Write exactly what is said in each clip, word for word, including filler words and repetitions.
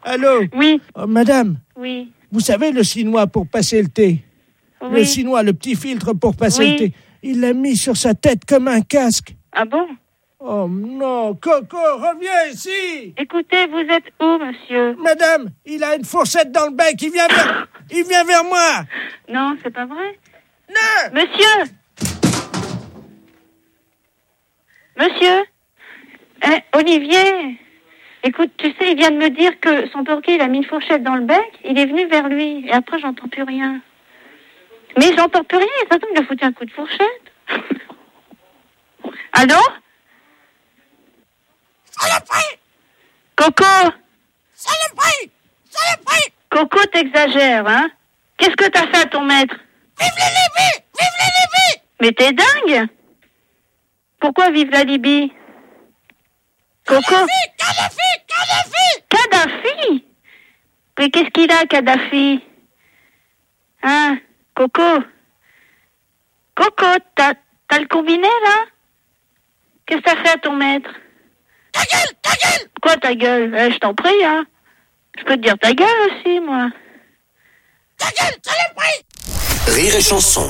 Allô? Oui. Oh, madame? Oui. Vous savez le chinois pour passer le thé? Oui. Le chinois, le petit filtre pour passer Oui. le thé. Il l'a mis sur sa tête comme un casque. Ah bon? Oh non, Coco, reviens ici! Écoutez, vous êtes où, monsieur? Madame, il a une fourchette dans le bec, il vient vers, il vient vers moi! Non, c'est pas vrai? Non! Monsieur! Monsieur? Eh, Olivier? Écoute, tu sais, il vient de me dire que son perroquet, il a mis une fourchette dans le bec, il est venu vers lui, et après, j'entends plus rien. Mais j'entends plus rien, et surtout, il a foutu un coup de fourchette. Allô? Saloperie! Coco! Saloperie! Saloperie! Coco, t'exagères, hein? Qu'est-ce que t'as fait à ton maître? Vive la Libye! Vive la Libye! Mais t'es dingue! Pourquoi vive la Libye? Coco? Kadhafi! Kadhafi! Kadhafi? Mais qu'est-ce qu'il a, Kadhafi? Hein? Coco? Coco, t'as, t'as le combiné, là? Qu'est-ce que t'as fait à ton maître? Ta gueule! Ta gueule! Quoi, ta gueule? Eh, je t'en prie, hein? Je peux te dire ta gueule aussi, moi. Ta gueule! Saloperie! Rire et chanson.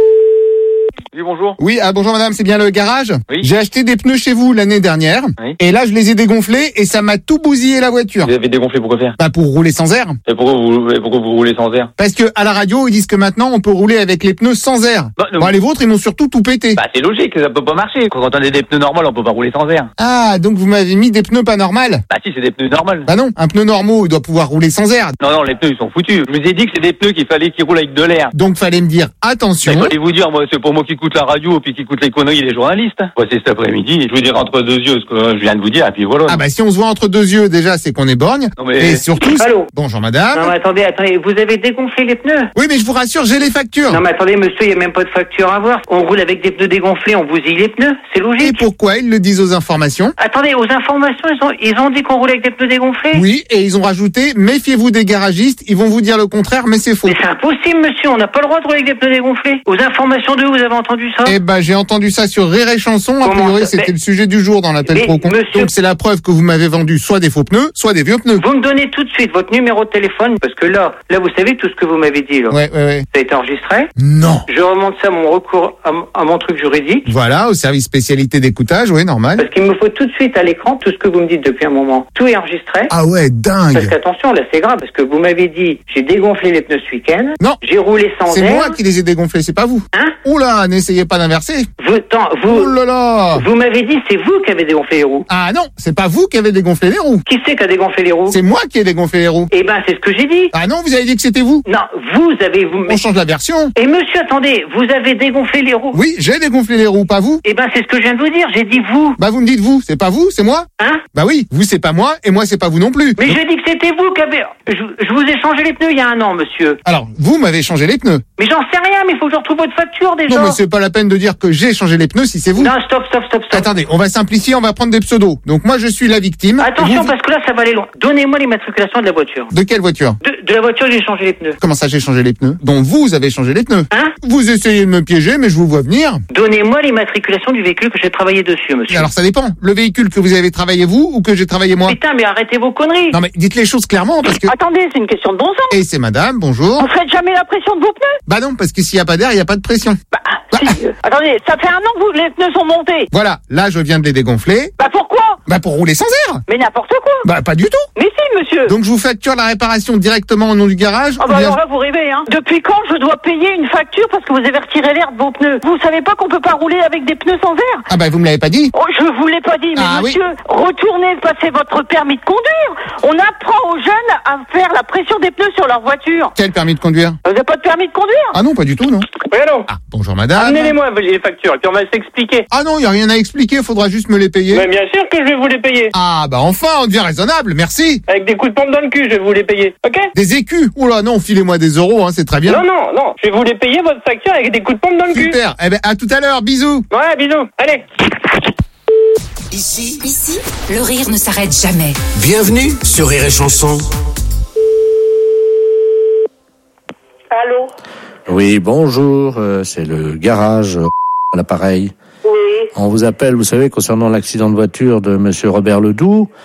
Oui, bonjour. Oui, ah, bonjour madame, c'est bien le garage? Oui. J'ai acheté des pneus chez vous l'année dernière. Oui. Et là, je les ai dégonflés et ça m'a tout bousillé la voiture. Vous avez dégonflé, pourquoi faire? Bah, pour rouler sans air. Et pourquoi vous, et pourquoi vous roulez sans air? Parce que à la radio, ils disent que maintenant, on peut rouler avec les pneus sans air. Bah, non. Bon, les vôtres, ils m'ont surtout tout pété. Bah, c'est logique, ça peut pas marcher. Quand on a des pneus normaux, on peut pas rouler sans air. Ah, donc vous m'avez mis des pneus pas normales? Bah, si, c'est des pneus normaux. Bah non, un pneu normaux, il doit pouvoir rouler sans air. Non, non, les pneus, ils sont foutus. Je vous ai dit que c'est des pneus qu'il fallait qu'ils roulent avec de l'air. Donc fallait me dire attention. Mais fallait vous dire, moi, c'est pour moi qui coûte la radio, puis qui coûte les conneries des journalistes. Bah, c'est cet après-midi. Je vous dire entre deux yeux ce que je viens de vous dire, et puis voilà. Ah bah si on se voit entre deux yeux, déjà, c'est qu'on est borgne. Non, mais- Et surtout... Allô? Bonjour madame. Non mais attendez, attendez, vous avez dégonflé les pneus? Oui, mais je vous rassure, j'ai les factures. Non mais attendez monsieur, il n'y a même pas de facture à voir. On roule avec des pneus dégonflés, on bousille les pneus, c'est Et logique. pourquoi ils le disent aux informations? Attendez, aux informations, ils ont, ils ont dit qu'on roule avec des pneus dégonflés? Oui, et ils ont rajouté, méfiez-vous des garagistes, ils vont vous dire le contraire, mais c'est faux. Mais c'est impossible monsieur, on n'a pas le droit de rouler avec des pneus dégonflés. Aux informations de où vous avez entendu ça? Eh ben, j'ai entendu ça sur Rire et Chanson. A Comment priori, ça? c'était Mais- le sujet du jour dans l'appel Mais, trop con. monsieur- Donc, c'est la preuve que vous m'avez vendu soit des faux pneus, soit des vieux pneus. Vous me donnez tout de suite votre numéro de téléphone, parce que là, là vous savez tout ce que vous m'avez dit là. Ouais, ouais, ouais. Ça a été enregistré. Non. Je remonte ça à mon recours, à, mon- à mon truc juridique. Voilà, au service spécialité d'écoutage, oui, normal. Parce qu'il me faut tout de suite à l'écran tout ce que vous me dites depuis un moment. Tout est enregistré. Ah ouais, Parce dingue. qu'attention, là c'est grave, parce que vous m'avez dit, j'ai dégonflé les pneus ce week-end. Non. J'ai roulé sans C'est air. moi qui les ai dégonflés, c'est pas vous. Hein? Oula, n'essayez pas d'inverser. Vous, attends, Oh vous, là là. vous m'avez dit, c'est vous qui avez dégonflé les roues. Ah non, c'est pas vous qui avez dégonflé les roues. Qui c'est qui a dégonflé les roues? C'est moi qui ai dégonflé les roues. Eh ben, c'est ce que j'ai dit. Ah non, vous avez dit que c'était vous. Non, vous avez, vous, On change la version. et monsieur, attendez, vous avez dégonflé les roues. Oui, j'ai dégonflé les roues, pas vous. Eh ben, c'est ce que je viens de vous dire, j'ai dit vous. Bah vous me dites vous, c'est pas vous, c'est moi. Hein? Bah oui, vous c'est pas moi et moi c'est pas vous non plus. Mais Donc- je dis que c'était vous qui avez, je, je vous ai changé les pneus il y a un an, monsieur. Alors, vous m'avez changé les pneus. Mais j'en sais rien, mais il faut que je retrouve votre facture déjà. Non mais c'est pas la peine de dire que j'ai changé les pneus si c'est vous. Non, stop, stop, stop, stop. Attendez, on va simplifier, on va prendre des pseudos. Donc moi je suis la victime. Attention, Et vous- parce que là, ça va aller loin. Donnez-moi l'immatriculation de la voiture. De quelle voiture? De, de la voiture, j'ai changé les pneus. Comment ça j'ai changé les pneus? Donc vous avez changé les pneus. Hein? Vous essayez de me piéger mais je vous vois venir. Donnez-moi l'immatriculation du véhicule que j'ai travaillé dessus, monsieur. Alors ça dépend. Le véhicule que vous avez travaillé vous ou que j'ai travaillé moi? Putain, mais arrêtez vos conneries. Non mais dites les choses clairement parce que... Attendez, c'est une question de bon sens. Et c'est madame, bonjour. Vous faites jamais la pression de vos pneus? Bah non, parce que s'il y a pas d'air, il y a pas de pression. Bah, si, euh, attendez, ça fait un an que vous, les pneus sont montés. Voilà, là je viens de les dégonfler. Bah pourquoi? Bah pour rouler sans air. Mais n'importe quoi. Bah pas du tout. Mais si, monsieur. Donc je vous facture la réparation directement au nom du garage. Ah ou bah bien- alors là, vous rêvez, hein. Depuis quand je dois payer une facture parce que vous avez retiré l'air de vos pneus? Vous savez pas qu'on peut pas rouler avec des pneus sans air? Ah bah vous me l'avez pas dit. Oh, je vous l'ai pas dit, mais Ah oui. monsieur, retournez passer votre permis de conduire. On apprend aux jeunes à faire la pression des pneus sur leur voiture. Quel permis de conduire? Vous n'avez pas de permis de conduire? Ah non, pas du tout, non. Oui, allô? Ah, bonjour madame. Amenez-les-moi, les factures, et puis on va s'expliquer. Ah non, il y a rien à expliquer, faudra juste me les payer. Mais bien sûr que je vais vous les payer. Ah bah enfin, on devient raisonnable, merci. Avec des coups de pompe dans le cul, je vais vous les payer. Ok? Des écus. Oula, non, filez-moi des euros, hein, c'est très bien. Non, non, non, je vais vous les payer, votre facture, avec des coups de pompe dans le cul. Super. Eh ben à tout à l'heure, bisous. Ouais, bisous. Allez. Ici, Ici, le rire ne s'arrête jamais. bienvenue sur Rire et Chanson. Allô? Oui, bonjour, euh, c'est le garage euh, à l'appareil. Oui. On vous appelle, vous savez, concernant l'accident de voiture de monsieur Robert Ledoux,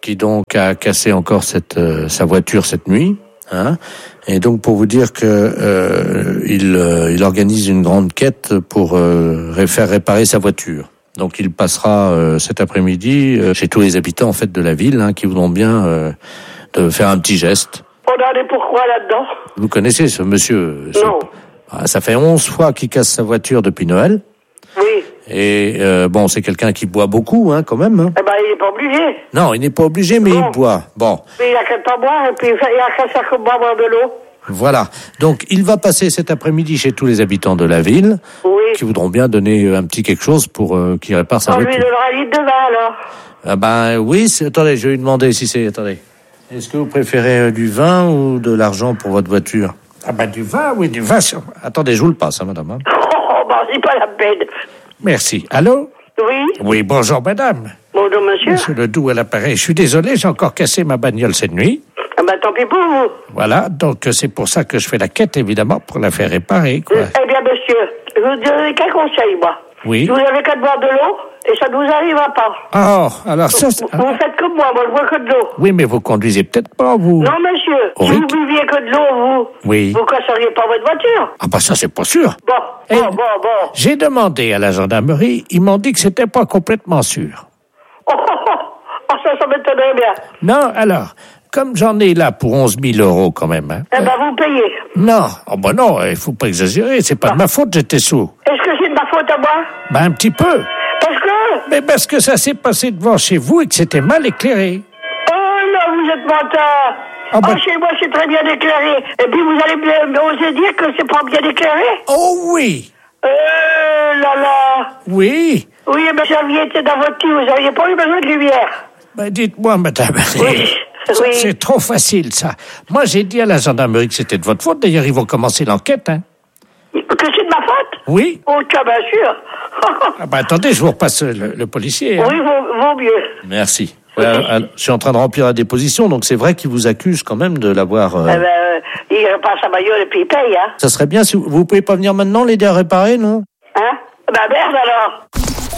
qui donc a cassé encore cette euh, sa voiture cette nuit. Hein, et donc pour vous dire que euh, il, euh, il organise une grande quête pour euh, faire réparer sa voiture. Donc il passera euh, cet après-midi euh, chez tous les habitants en fait de la ville hein, qui voudront bien euh, de faire un petit geste. On en est pourquoi là-dedans? Vous connaissez ce monsieur? Non. Ah, ça fait onze fois qu'il casse sa voiture depuis Noël. Oui. Et euh, bon, c'est quelqu'un qui boit beaucoup, hein, quand même. Hein. Eh ben, il n'est pas obligé. Non, il n'est pas obligé, mais bon. il boit. Bon. Mais il a qu'à pas boire et puis il a qu'à faire comme boire de l'eau. Voilà. Donc, il va passer cet après-midi chez tous les habitants de la ville, oui. qui voudront bien donner un petit quelque chose pour euh, qu'il répare sa On voiture. lui donnera un litre de vin, alors. Ah ben oui. C'est... Attendez, je vais lui demander si c'est. Attendez. Est-ce que vous préférez euh, du vin ou de l'argent pour votre voiture? Ah ben du vin, oui, du vin. Sur... Attendez, je vous le passe, hein, madame. Hein. Oh, ben, c'est pas la peine. Merci. Allô? Oui. Oui, bonjour, madame. Bonjour, monsieur. Monsieur Ledoux à l'appareil. Je suis désolé, j'ai encore cassé ma bagnole cette nuit. Ah ben, tant pis pour vous. Voilà, donc c'est pour ça que je fais la quête, évidemment, pour la faire réparer, quoi. Eh bien, monsieur, je vous donne qu'un conseil, moi. Oui. Vous avez qu'à boire de l'eau et ça ne vous arrivera pas. Oh, alors ça... Vous, vous faites comme moi, moi je bois que de l'eau. Oui, mais vous conduisez peut-être pas, vous. Non, monsieur, Oui. si vous buviez que de l'eau, vous, Oui. vous casseriez pas votre voiture. Ah bah ça, c'est pas sûr. Bon, Eh, bon, bon, bon. J'ai demandé à la gendarmerie, ils m'ont dit que c'était pas complètement sûr. Oh, oh, oh, oh, ça, ça m'étonnerait bien. Non, alors, comme j'en ai là pour onze mille euros quand même, hein. Eh ben, vous payez. Non, oh bah non, il faut pas exagérer, c'est pas de ma faute, j'étais sous. Est-ce que c'est de ma faute à moi? Ben un petit peu. Parce que... Mais parce que ça s'est passé devant chez vous et que c'était mal éclairé. Oh là, vous êtes menteur. Ah ben- Oh, chez moi, c'est très bien éclairé. Et puis, vous allez me- oser dire que c'est pas bien éclairé? Oh oui, Euh, là, là. oui. Oui, mais si vous étiez dans votre cul, vous n'auriez pas eu besoin de lumière. Ben dites-moi, madame. Oui, Ça, oui. C'est trop facile, ça. Moi, j'ai dit à la gendarmerie que c'était de votre faute. D'ailleurs, ils vont commencer l'enquête, hein. Que c'est de ma faute? Oui. Oh, tiens, bien sûr. Ah ben attendez, je vous repasse le, le policier. Hein. Oui, vaut, vaut mieux. Merci. Ouais, alors, je suis en train de remplir la déposition, donc c'est vrai qu'il vous accuse quand même de l'avoir... Euh... Eh ben, euh, il repasse sa bagnole et puis il paye, hein. Ça serait bien si vous, vous pouvez pas venir maintenant l'aider à réparer, non? Hein? Ben merde alors.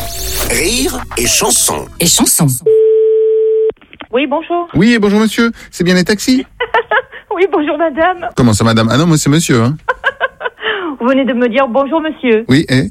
Rire et chanson. Et chanson. Oui, bonjour. Oui, bonjour monsieur, c'est bien les taxis? Oui, bonjour madame. Comment ça madame? Ah non, moi c'est monsieur, hein. Vous venez de me dire bonjour monsieur. Oui, et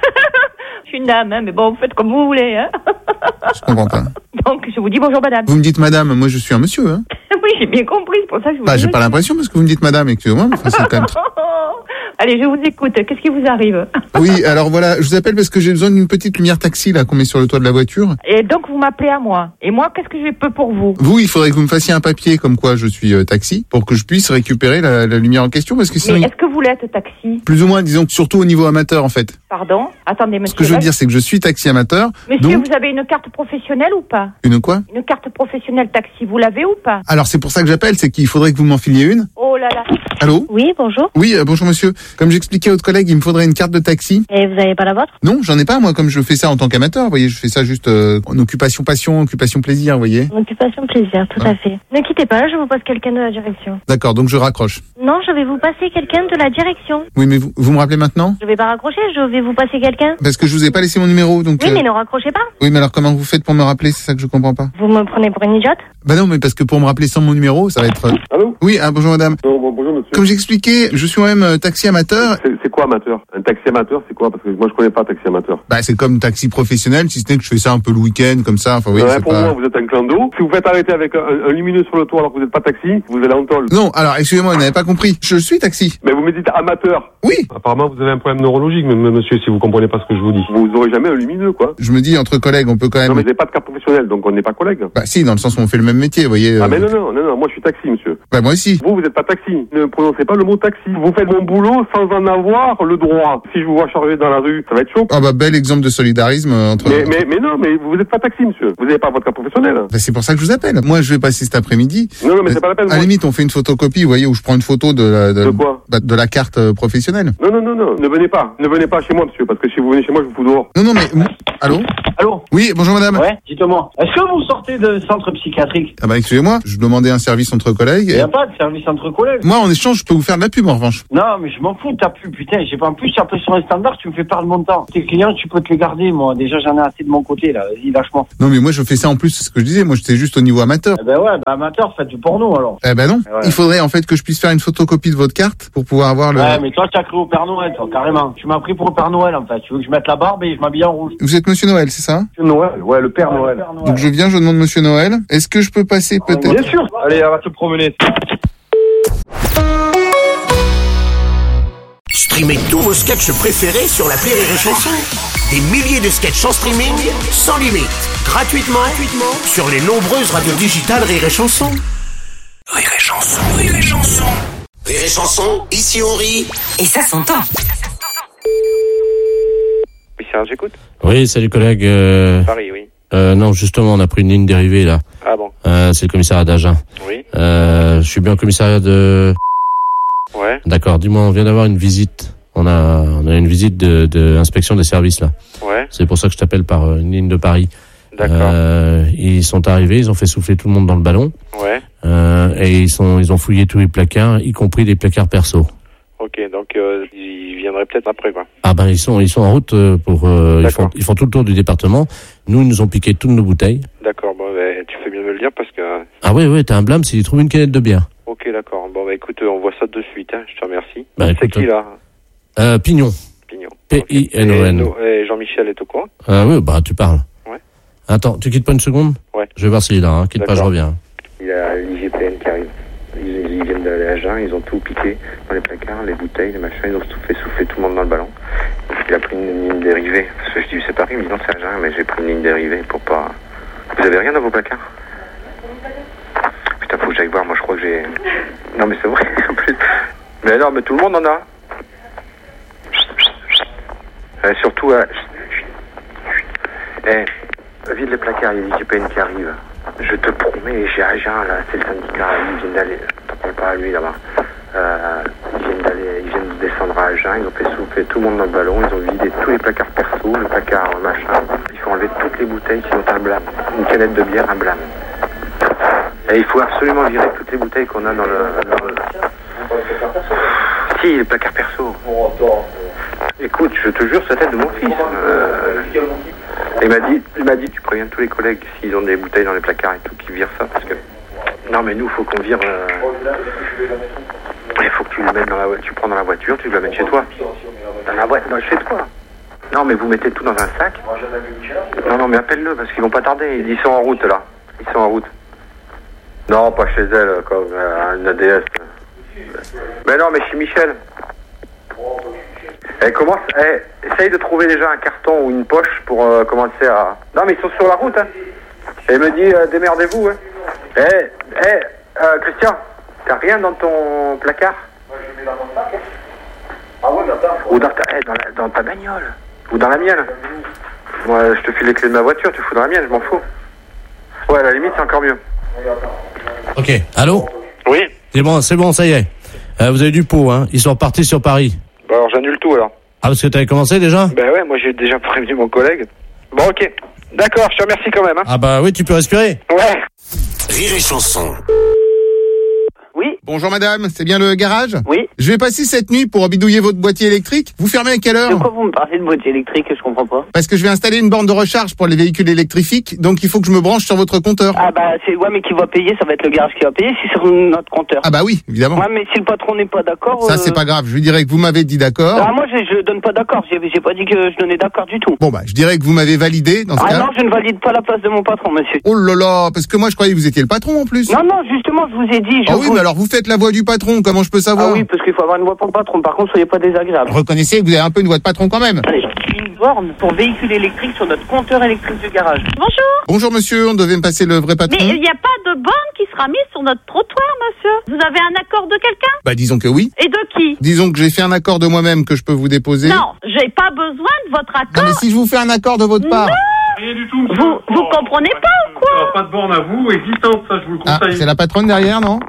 Je suis une dame, hein, mais bon, vous faites comme vous voulez, hein. je comprends pas. Donc, je vous dis bonjour madame. Vous me dites madame, moi je suis un monsieur, hein. Oui, j'ai bien compris, c'est pour ça que je vous Bah dis j'ai pas monsieur. l'impression parce que vous me dites madame, excusez-moi, mais enfin, c'est quand même... tr- Allez, je vous écoute. Qu'est-ce qui vous arrive? Oui, alors voilà, je vous appelle parce que j'ai besoin d'une petite lumière taxi là qu'on met sur le toit de la voiture. Et donc, vous m'appelez à moi. Et moi, qu'est-ce que je peux pour vous? Vous, il faudrait que vous me fassiez un papier comme quoi je suis euh, taxi pour que je puisse récupérer la, la lumière en question parce que sinon... Mais il- est-ce que vous l'êtes taxi? Plus ou moins, disons, surtout au niveau amateur en fait. Pardon? Attendez, monsieur. Ce que je veux là, dire, c'est que je suis taxi amateur. Monsieur, donc, vous avez une carte professionnelle ou pas? une quoi? Une carte professionnelle taxi, vous l'avez ou pas? Alors c'est pour ça que j'appelle, c'est qu'il faudrait que vous m'en filiez une. Oh là là. Allô? Oui, bonjour. Oui, euh, bonjour monsieur. Comme j'expliquais à votre collègue, il me faudrait une carte de taxi. Et vous n'avez pas la vôtre? Non, j'en ai pas moi, comme je fais ça en tant qu'amateur. Vous voyez, je fais ça juste euh, en occupation passion, occupation plaisir, vous voyez. Occupation plaisir, tout Ouais. à fait. Ne quittez pas, je vous passe quelqu'un de la direction. D'accord, donc je raccroche. Non, je vais vous passer quelqu'un de la direction. Oui, mais vous, vous me rappelez maintenant? Je vais pas raccrocher, je vais vous passer quelqu'un. Parce que je vous ai pas laissé mon numéro, donc. Oui, euh, mais ne raccrochez pas. Oui, mais alors comment vous faites pour me rappeler? C'est ça que je comprends pas. Vous me prenez pour une idiote? Bah non, mais parce que pour me rappeler sans mon numéro, ça va être. euh, Allô? Oui, ah, bonjour madame. Non, bon, bonjour monsieur. Comme j'expliquais, je suis moi-même euh, taxi amateur. C'est c'est quoi amateur? Un taxi amateur, c'est quoi? Parce que moi je connais pas taxi amateur. Bah c'est comme taxi professionnel, si ce n'est que je fais ça un peu le week-end, comme ça. Enfin, oui, Ouais, c'est pour pas. moi, vous êtes un clando. Si vous faites arrêter avec un, un lumineux sur le toit alors que vous n'êtes pas taxi, vous allez en tôle. Non, alors excusez-moi, vous n'avez pas compris. Je suis taxi. Mais vous me dites amateur. Oui. Apparemment, vous avez un problème neurologique, m- monsieur, si vous comprenez pas ce que je vous dis. Vous aurez jamais un lumineux, quoi. Je me dis entre collègues, on peut quand même. Non, mais vous n'avez pas de carte professionnelle, donc on n'est pas collègues. Bah si, dans le sens où on fait le même métier, vous voyez. Ah, euh, mais non, non, non, non, moi je suis taxi, monsieur. Bah moi aussi. Vous, vous n'êtes pas taxi. Ne prononcez pas le mot taxi. Vous faites mon boulot sans en avoir le droit. Si je vous vois charger dans la rue, ça va être chaud. Ah bah bel exemple de solidarisme euh, entre. Mais, mais, mais non, mais vous n'êtes pas taxi, monsieur. Vous n'avez pas votre carte professionnelle. Bah, c'est pour ça que je vous appelle. Moi, je vais passer cet après-midi. Non, non, mais c'est pas la peine. À la moi. limite, on fait une photocopie, vous voyez, où je prends une photo de la, De quoi? bah, de la carte euh, professionnelle. Non, non, non, non, ne venez pas. Ne venez pas chez moi, monsieur, parce que si vous venez chez moi, je vous fous dehors. Non, non, mais allô. Allô? Oui, bonjour madame. Ouais, dites-moi. Est-ce que vous sortez de centre psychiatrique? Ah bah excusez-moi, je demandais un service entre collègues. Il et- n'y a pas de service entre collègues. Moi, en échange, je peux vous faire de la pub en revanche. Non, mais je m'en fous de ta pub, putain. J'ai pas en plus, j'ai appelé sur les standards, tu me fais perdre mon temps. Tes clients, tu peux te les garder, moi. Déjà, j'en ai assez de mon côté, là. Vas-y, lâche-moi. Non, mais moi, je fais ça en plus, c'est ce que je disais. Moi, j'étais juste au niveau amateur. Eh ben ouais, bah amateur, faites du porno, alors. Eh ben non. Ouais. Il faudrait, en fait, que je puisse faire une photocopie de votre carte pour pouvoir avoir le... Ouais, mais toi, tu as cru au Père Noël, toi, carrément. Tu m'as pris pour le Père Noël, en fait. Tu veux que je mette la barbe et je m'habille en rouge. Vous êtes Monsieur Noël, c'est ça? Noël, ouais, le Père Noël. Père Noël. Donc je viens, je demande Monsieur Noël. Est-ce que je peux passer peut-être? Bien sûr. Allez, on va se promener. Streamez tous vos sketchs préférés sur l'appli Rire et Chanson. Des milliers de sketchs en streaming, sans limite, gratuitement, gratuitement sur les nombreuses radios digitales Rire et Chanson. Rire et Chanson, Rire et Chanson. Rire et Chanson, ici on rit. Et ça s'entend. Oui, Serge, j'écoute. Oui, salut collègue. Euh... Paris, oui. Euh, non, justement, on a pris une ligne dérivée là. Ah bon. Euh, c'est le commissariat d'Agen. Oui. Euh, je suis bien au commissariat de... Ouais. D'accord, dis-moi, on vient d'avoir une visite. On a, on a une visite de, de inspection des services là. Ouais. C'est pour ça que je t'appelle par une ligne de Paris. D'accord. Euh, ils sont arrivés, ils ont fait souffler tout le monde dans le ballon. Ouais. Euh, et ils sont, ils ont fouillé tous les placards, y compris les placards perso. Ok, donc euh, ils viendraient peut-être après, quoi. Ah ben ils sont, ils sont en route pour, euh, ils font, ils font tout le tour du département. Nous, ils nous ont piqué toutes nos bouteilles. D'accord, bon, bah, tu fais bien de me le dire parce que... Ah ouais, ouais, t'as un blâme s'ils trouvent une canette de bière. Ok, d'accord. Bon, bah écoute, on voit ça de suite, hein. Je te remercie. Bah, c'est écoute, qui, là? Euh, Pignon. Pignon. P I N O N. Et, et Jean-Michel est au courant? Ah oui, bah tu parles. Ouais. Attends, tu quittes pas une seconde? Ouais. Je vais voir s'il est là, hein. Quitte pas, je reviens. Il y a l'I G P N qui arrive. Ils, ils viennent d'aller à Agen, ils ont tout piqué dans les placards, les bouteilles, les machins, ils ont tout fait souffler tout le monde dans le ballon. Il a pris une ligne dérivée. Parce que je dis, c'est Paris, il me dit non, c'est Agen, mais j'ai pris une ligne dérivée pour pas... Vous avez rien dans vos placards? Putain, faut que j'aille voir, moi je crois que j'ai... Non mais c'est vrai, en plus... Mais non, mais tout le monde en a. Euh, surtout, euh... eh, vide les placards, il y a l'I G P N qui arrive. Je te promets, j'ai Agen, là, c'est le syndicat, ils viennent d'aller... T'en parles pas à lui, là-bas. Euh, ils viennent d'aller, ils viennent de descendre à Agen, ils ont fait souffler tout le monde dans le ballon, ils ont vidé tous les placards perso, le placard machin. Il faut enlever toutes les bouteilles, sinon t'as un blâme. Une canette de bière, un blâme. Et il faut absolument virer toutes les bouteilles qu'on a dans le... Dans le... Si, les placards perso. Écoute, je te jure, c'est la tête de mon fils. Euh... Il m'a dit, il m'a dit, tu préviens tous les collègues s'ils ont des bouteilles dans les placards et tout, qu'ils virent ça, parce que... Non, mais nous, faut qu'on vire... Euh... Il faut que tu le mettes dans la voiture, tu prends dans la voiture, tu le mets chez toi. Dans la voiture, dans chez toi. Non, mais vous mettez tout dans un sac. Non, non, mais appelle-le, parce qu'ils vont pas tarder. Ils sont en route, là. Ils sont en route. Non, pas chez elle, comme euh, un A D S. Mais non, mais chez Michel. Elle commence, elle essaye de trouver déjà un carton ou une poche pour euh, commencer à... Non, mais ils sont sur la route, hein. Et elle me dit, euh, démerdez-vous, hein. Eh, eh, euh, Christian, t'as rien dans ton placard? Moi, je le mets dans mon sac. Ah ouais, dans Ou dans ta, eh, dans, la, dans ta bagnole. Ou dans la mienne. Moi, je te file les clés de ma voiture, tu fous dans la mienne, je m'en fous. Ouais, à la limite, c'est encore mieux. Ok, allô? Oui. C'est bon, c'est bon, ça y est. Euh, vous avez du pot, hein. Ils sont repartis sur Paris. Bah alors j'annule tout alors. Ah, parce que t'avais commencé déjà? Bah ouais, moi j'ai déjà prévenu mon collègue. Bon, ok. D'accord, je te remercie quand même, hein. Ah bah oui, tu peux respirer. Ouais. Rire et Chanson. Oui. Bonjour madame, c'est bien le garage? Oui. Je vais passer cette nuit pour bidouiller votre boîtier électrique. Vous fermez à quelle heure? De quoi vous me parlez de boîtier électrique? Je comprends pas. Parce que je vais installer une borne de recharge pour les véhicules électrifiques, donc il faut que je me branche sur votre compteur. Ah bah c'est ouais mais qui va payer? Ça va être le garage qui va payer si c'est sur notre compteur. Ah bah oui, évidemment. Ouais mais si le patron n'est pas d'accord... Ça euh... c'est pas grave, je lui dirais que vous m'avez dit d'accord. Ah moi je, je donne pas d'accord, j'ai, j'ai pas dit que je donnais d'accord du tout. Bon bah je dirais que vous m'avez validé dans ce ah cas. Ah non, je ne valide pas la place de mon patron, monsieur. Oh là là, parce que moi je croyais que vous étiez le patron en plus. Non non, justement je vous ai dit... Je ah oui vous... mais alors vous faites la voix du patron, comment je peux savoir? Ah oui, parce qu'il faut avoir une voix pour le patron, par contre soyez pas désagréable. Reconnaissez que vous avez un peu une voix de patron quand même. Allez, une borne pour véhicule électrique sur notre compteur électrique du garage. Bonjour. Bonjour monsieur, on devait me passer le vrai patron. Mais il n'y a pas de borne qui sera mise sur notre trottoir, monsieur. Vous avez un accord de quelqu'un? Bah disons que oui. Et de qui? Disons que j'ai fait un accord de moi-même que je peux vous déposer. Non, j'ai pas besoin de votre accord. Non mais si je vous fais un accord de votre part. Non. Rien du tout, monsieur. Vous, vous comprenez pas ou quoi? Pas de borne à vous, existante, ça je vous le Ah, conseille. c'est la patronne derrière, non?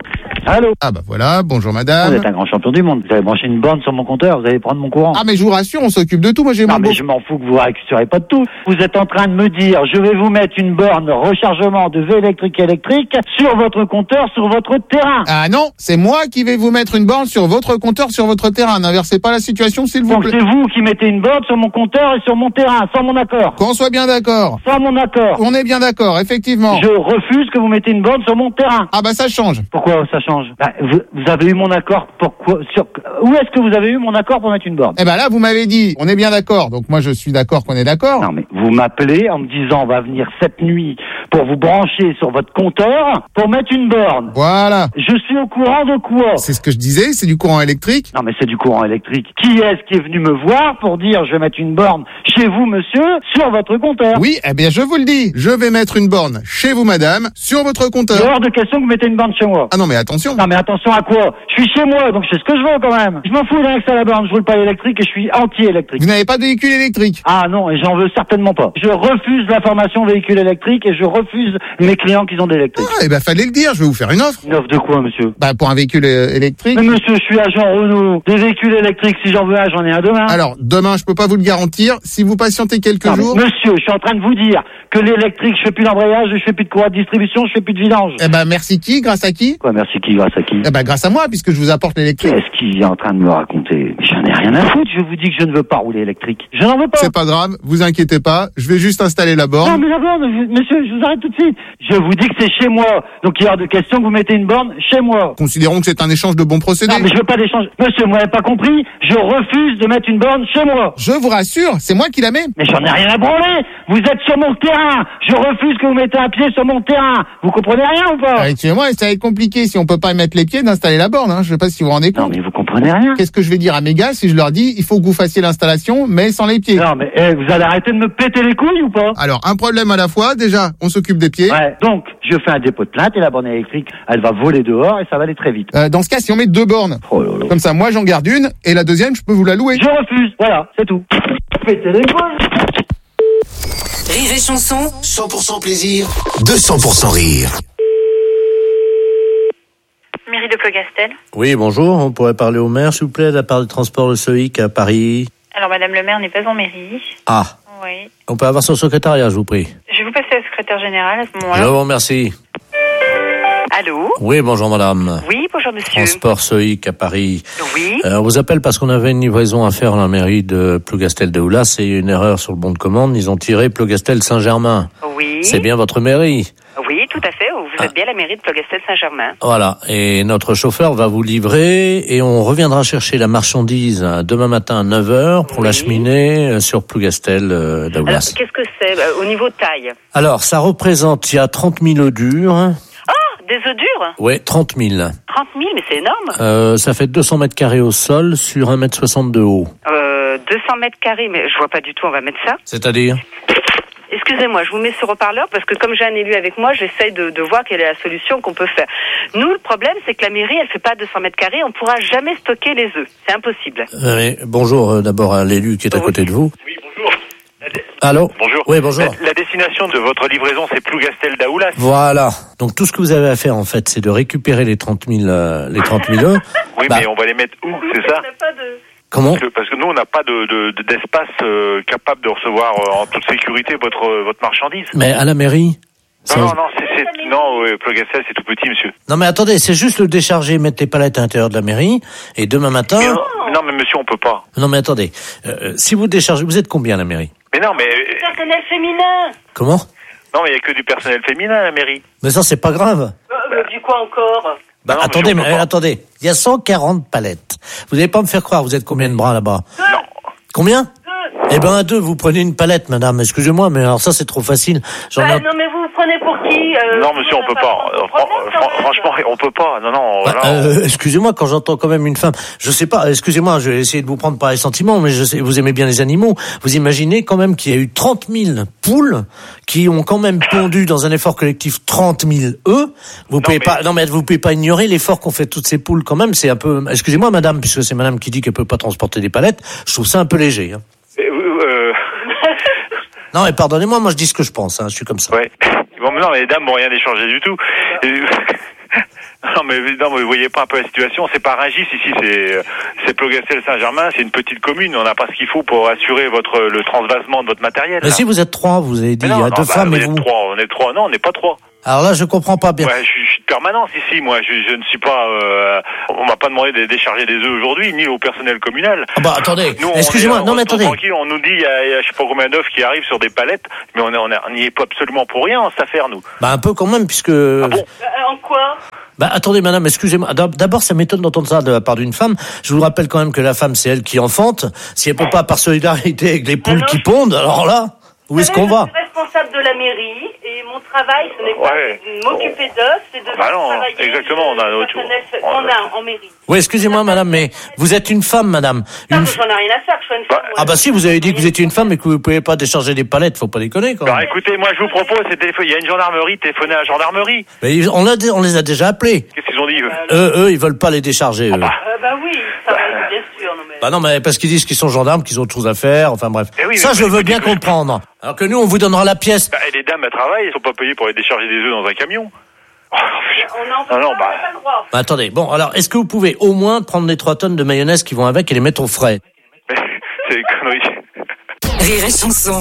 Allô? Ah bah voilà, bonjour madame. Vous êtes un grand champion du monde. Vous avez branché une borne sur mon compteur, vous allez prendre mon courant. Ah mais je vous rassure, on s'occupe de tout, moi j'ai Non mon mais beau... je m'en fous que vous récupérez pas de tout. Vous êtes en train de me dire, je vais vous mettre une borne rechargement de V électrique électrique sur votre compteur, sur votre terrain. Ah non, c'est moi qui vais vous mettre une borne sur votre compteur, sur votre terrain. N'inversez pas la situation, s'il vous Donc plaît. c'est vous qui mettez une borne sur mon compteur et sur mon terrain, sans mon accord. Qu'on soit bien d'accord. Sans mon accord. On est bien d'accord, effectivement. Je refuse que vous mettez une borne sur mon terrain. Ah bah ça change. Pourquoi ça change? Bah, vous, vous avez eu mon accord, pourquoi sur... Où est-ce que vous avez eu mon accord pour mettre une borne? Eh ben là, vous m'avez dit, on est bien d'accord. Donc moi, je suis d'accord qu'on est d'accord. Non mais vous m'appelez en me disant, on va venir cette nuit pour vous brancher sur votre compteur pour mettre une borne. Voilà. Je suis au courant de quoi? C'est ce que je disais, c'est du courant électrique. Non mais c'est du courant électrique. Qui est-ce qui est venu me voir pour dire, je vais mettre une borne chez vous, monsieur, sur votre compteur? Oui, eh bien je vous le dis. Je vais mettre une borne chez vous, madame, sur votre compteur. Il est hors de question que vous mettez une borne chez moi. Ah non mais attention. Non mais attention à quoi? Je suis chez moi, donc je fais ce que je veux quand même. Je m'en fous d'un que à la borne, je roule pas électrique et je suis anti-électrique. Vous n'avez pas de véhicule électrique? Ah non, et j'en veux certainement pas. Je refuse la formation véhicule électrique et je refuse mes clients qui ont d'électrique. Ah, eh ben fallait le dire, je vais vous faire une offre. Une offre de quoi, monsieur? Bah pour un véhicule euh, électrique. Mais monsieur, je suis agent Renault. Des véhicules électriques, si j'en veux un, j'en ai un demain. Alors, demain, je peux pas vous le garantir. Si vous patientez quelques non, jours... Monsieur, je suis en train de vous dire que l'électrique, je fais plus d'embrayage, je fais plus de courroie de distribution, je fais plus de vidange. Eh ben merci qui? Grâce à qui? Quoi, merci qui? Grâce à qui? Eh ben grâce à moi, puisque je vous apporte l'électrique. Qu'est-ce qu'il est en train de me raconter? J'en ai rien à foutre, je vous dis que je ne veux pas rouler électrique. Je n'en veux pas. C'est pas grave, vous inquiétez pas, je vais juste installer la borne. Non mais la borne, monsieur, je vous arrête tout de suite. Je vous dis que c'est chez moi. Donc il y a hors de question que vous mettez une borne chez moi. Considérons que c'est un échange de bons procédés. Non mais je veux pas d'échange. Monsieur, vous m'avez pas compris? Je refuse de mettre une borne chez moi. Je vous rassure, c'est moi qui la mets. Mais j'en ai rien à branler. Vous êtes sur mon terrain. Je refuse que vous mettez un pied sur mon terrain. Vous comprenez rien ou pas? Ah, excusez-moi, ça va être compliqué si on peut pas mettre les pieds d'installer la borne, hein. Je sais pas si vous vous rendez compte. Non mais vous comprenez rien. Qu'est-ce que je vais dire à mes gars si je leur dis il faut que vous fassiez l'installation mais sans les pieds? Non mais eh, vous allez arrêter de me péter les couilles ou pas? Alors, un problème à la fois, déjà, on s'occupe des pieds. Ouais, donc je fais un dépôt de plainte et la borne électrique, elle va voler dehors et ça va aller très vite. Euh, dans ce cas, si on met deux bornes, oh là là. Comme ça, moi j'en garde une et la deuxième, je peux vous la louer. Je refuse, voilà, c'est tout. Pétez les couilles. Rire et chanson, cent pour cent plaisir, deux cents pour cent rire. Mairie de Plogastel. Oui, bonjour. On pourrait parler au maire, s'il vous plaît, de la part du transport Le Soïc à Paris. Alors, madame le maire n'est pas en mairie. Ah. Oui. On peut avoir son secrétariat, je vous prie. Je vais vous passer la secrétaire générale à ce moment-là. Je vous remercie. Allô? Oui, bonjour madame. Oui, bonjour monsieur. Transport Soïc à Paris. Oui. Euh, on vous appelle parce qu'on avait une livraison à faire à la mairie de Plougastel de Oulas. C'est une erreur sur le bon de commande. Ils ont tiré Plougastel Saint-Germain. Oui. C'est bien votre mairie? Oui, tout à fait. Vous êtes bien à la mairie de Plougastel Saint-Germain. Voilà. Et notre chauffeur va vous livrer et on reviendra chercher la marchandise demain matin à neuf heures pour oui. l'acheminer sur Plougastel euh, d'Oulas. Alors, qu'est-ce que c'est euh, au niveau taille? Alors, ça représente, il y a trente mille œufs durs. Des œufs durs? Oui, trente mille. trente mille, mais c'est énorme. Euh, ça fait deux cents mètres carrés au sol sur un mètre soixante de haut. Euh, deux cents mètres carrés, mais je vois pas du tout, on va mettre ça. C'est-à-dire? Excusez-moi, je vous mets sur haut-parleur parce que comme j'ai un élu avec moi, j'essaye de, de voir quelle est la solution qu'on peut faire. Nous, le problème, c'est que la mairie, elle fait pas deux cents mètres carrés, on pourra jamais stocker les œufs. C'est impossible. Euh, mais bonjour euh, d'abord à l'élu qui est à côté de vous. Oui, bonjour. Allô? Bonjour. Oui, bonjour. La, la destination de votre livraison, c'est Plougastel d'Aoulas. Voilà. Donc tout ce que vous avez à faire, en fait, c'est de récupérer les trente mille, euh, les trente mille œufs. Oui, bah, mais on va les mettre où, c'est ça? Pas de... Comment? Parce que, parce que nous, on n'a pas de, de, d'espace euh, capable de recevoir euh, en toute sécurité votre, votre marchandise. Mais à la mairie? Non, non, non, c'est, c'est, non, ouais, Plougastel, c'est tout petit, monsieur. Non, mais attendez, c'est juste le décharger, mettre les palettes à l'intérieur de la mairie, et demain matin... Mais non, non, mais monsieur, on peut pas. Non, mais attendez, euh, si vous déchargez, vous êtes combien à la mairie? Mais non, mais... Du personnel féminin. Comment? Non, mais il n'y a que du personnel féminin à la mairie. Mais ça, c'est pas grave. Euh, bah, du quoi encore? Bah, non, attendez, mais euh, attendez, il y a cent quarante palettes. Vous n'allez pas me faire croire, vous êtes combien de bras là-bas? Non. Combien? Deux. Eh ben, à deux, vous prenez une palette, madame, excusez-moi, mais alors ça, c'est trop facile. J'en bah, ai... Non, mais vous vous prenez pour qui euh, Non, monsieur, on peut pas. Euh, fran- fran- franchement, on peut pas. Non, non. Bah, non. Euh, excusez-moi, quand j'entends quand même une femme, je sais pas, excusez-moi, je vais essayer de vous prendre par les sentiments, mais je sais, vous aimez bien les animaux. Vous imaginez quand même qu'il y a eu trente mille poules qui ont quand même pondu dans un effort collectif trente mille œufs. Vous non, pouvez mais... pas, non, mais vous pouvez pas ignorer l'effort qu'ont fait toutes ces poules quand même. C'est un peu, excusez-moi, madame, puisque c'est madame qui dit qu'elle peut pas transporter des palettes. Je trouve ça un peu léger. Hein. Euh... Non, mais pardonnez-moi, moi je dis ce que je pense, hein, je suis comme ça. Ouais. Bon, mais non, mais les dames n'ont rien échangé du tout. Non mais, non, mais vous voyez pas un peu la situation. C'est pas Rungis ici, c'est, c'est Plogastel-Saint-Germain, c'est une petite commune. On n'a pas ce qu'il faut pour assurer votre, le transvasement de votre matériel. Mais là. Si vous êtes trois, vous avez dit, non, il y a non, deux bah, femmes vous et vous. Trois, on est trois, non, on n'est pas trois. Alors là, je comprends pas bien. Ouais, je, je suis de permanence ici, moi. Je, je ne suis pas. Euh, on m'a pas demandé de décharger des œufs aujourd'hui, ni au personnel communal. Ah bah attendez. Nous, excusez-moi. est, non mais attendez. Tranquille, on nous dit il y, a, il y a je sais pas combien d'œufs qui arrivent sur des palettes, mais on est, on est, on n'y est pas absolument pour rien en cette affaire, nous. Bah un peu quand même, puisque. Ah bon euh, En quoi? Bah attendez madame, excusez-moi. D'abord, ça m'étonne d'entendre ça de la part d'une femme. Je vous rappelle quand même que la femme, c'est elle qui enfante. Si elle peut pas par solidarité avec les poules ah qui pondent, alors là, où est-ce qu'on va? Je suis responsable de la mairie et mon travail, ce n'est pas ouais. de m'occuper d'œufs, c'est de bah non, travailler exactement, on a notre on a en mairie. Oui, excusez-moi madame, mais vous êtes une femme madame. Une... Non, j'en ai rien à faire, je suis une femme. Ah bah si, vous avez dit que vous étiez une femme et que vous ne pouvez pas décharger des palettes, faut pas déconner quand même. Alors écoutez, moi je vous propose, c'est télépho... il y a une gendarmerie, téléphonez à la gendarmerie. Mais on, a, on les a déjà appelés. Qu'est-ce qu'ils ont dit eux Eux, eux ils veulent pas les décharger. Eux. Ah bah, euh, bah oui, ça va, bien sûr. Non, mais... Bah non, mais parce qu'ils disent qu'ils sont gendarmes, qu'ils ont autre chose à faire, enfin bref. Eh oui, ça, je veux bien comprendre. Alors que nous, on vous donnera la pièce. Bah, et les dames, elles travaillent, elles sont pas payées pour aller décharger des œufs dans un camion. On en fait non, non, pas, bah... pas le droit. Bah, attendez, bon, alors, est-ce que vous pouvez au moins prendre les trois tonnes de mayonnaise qui vont avec et les mettre au frais? C'est des conneries. Rire et chanson.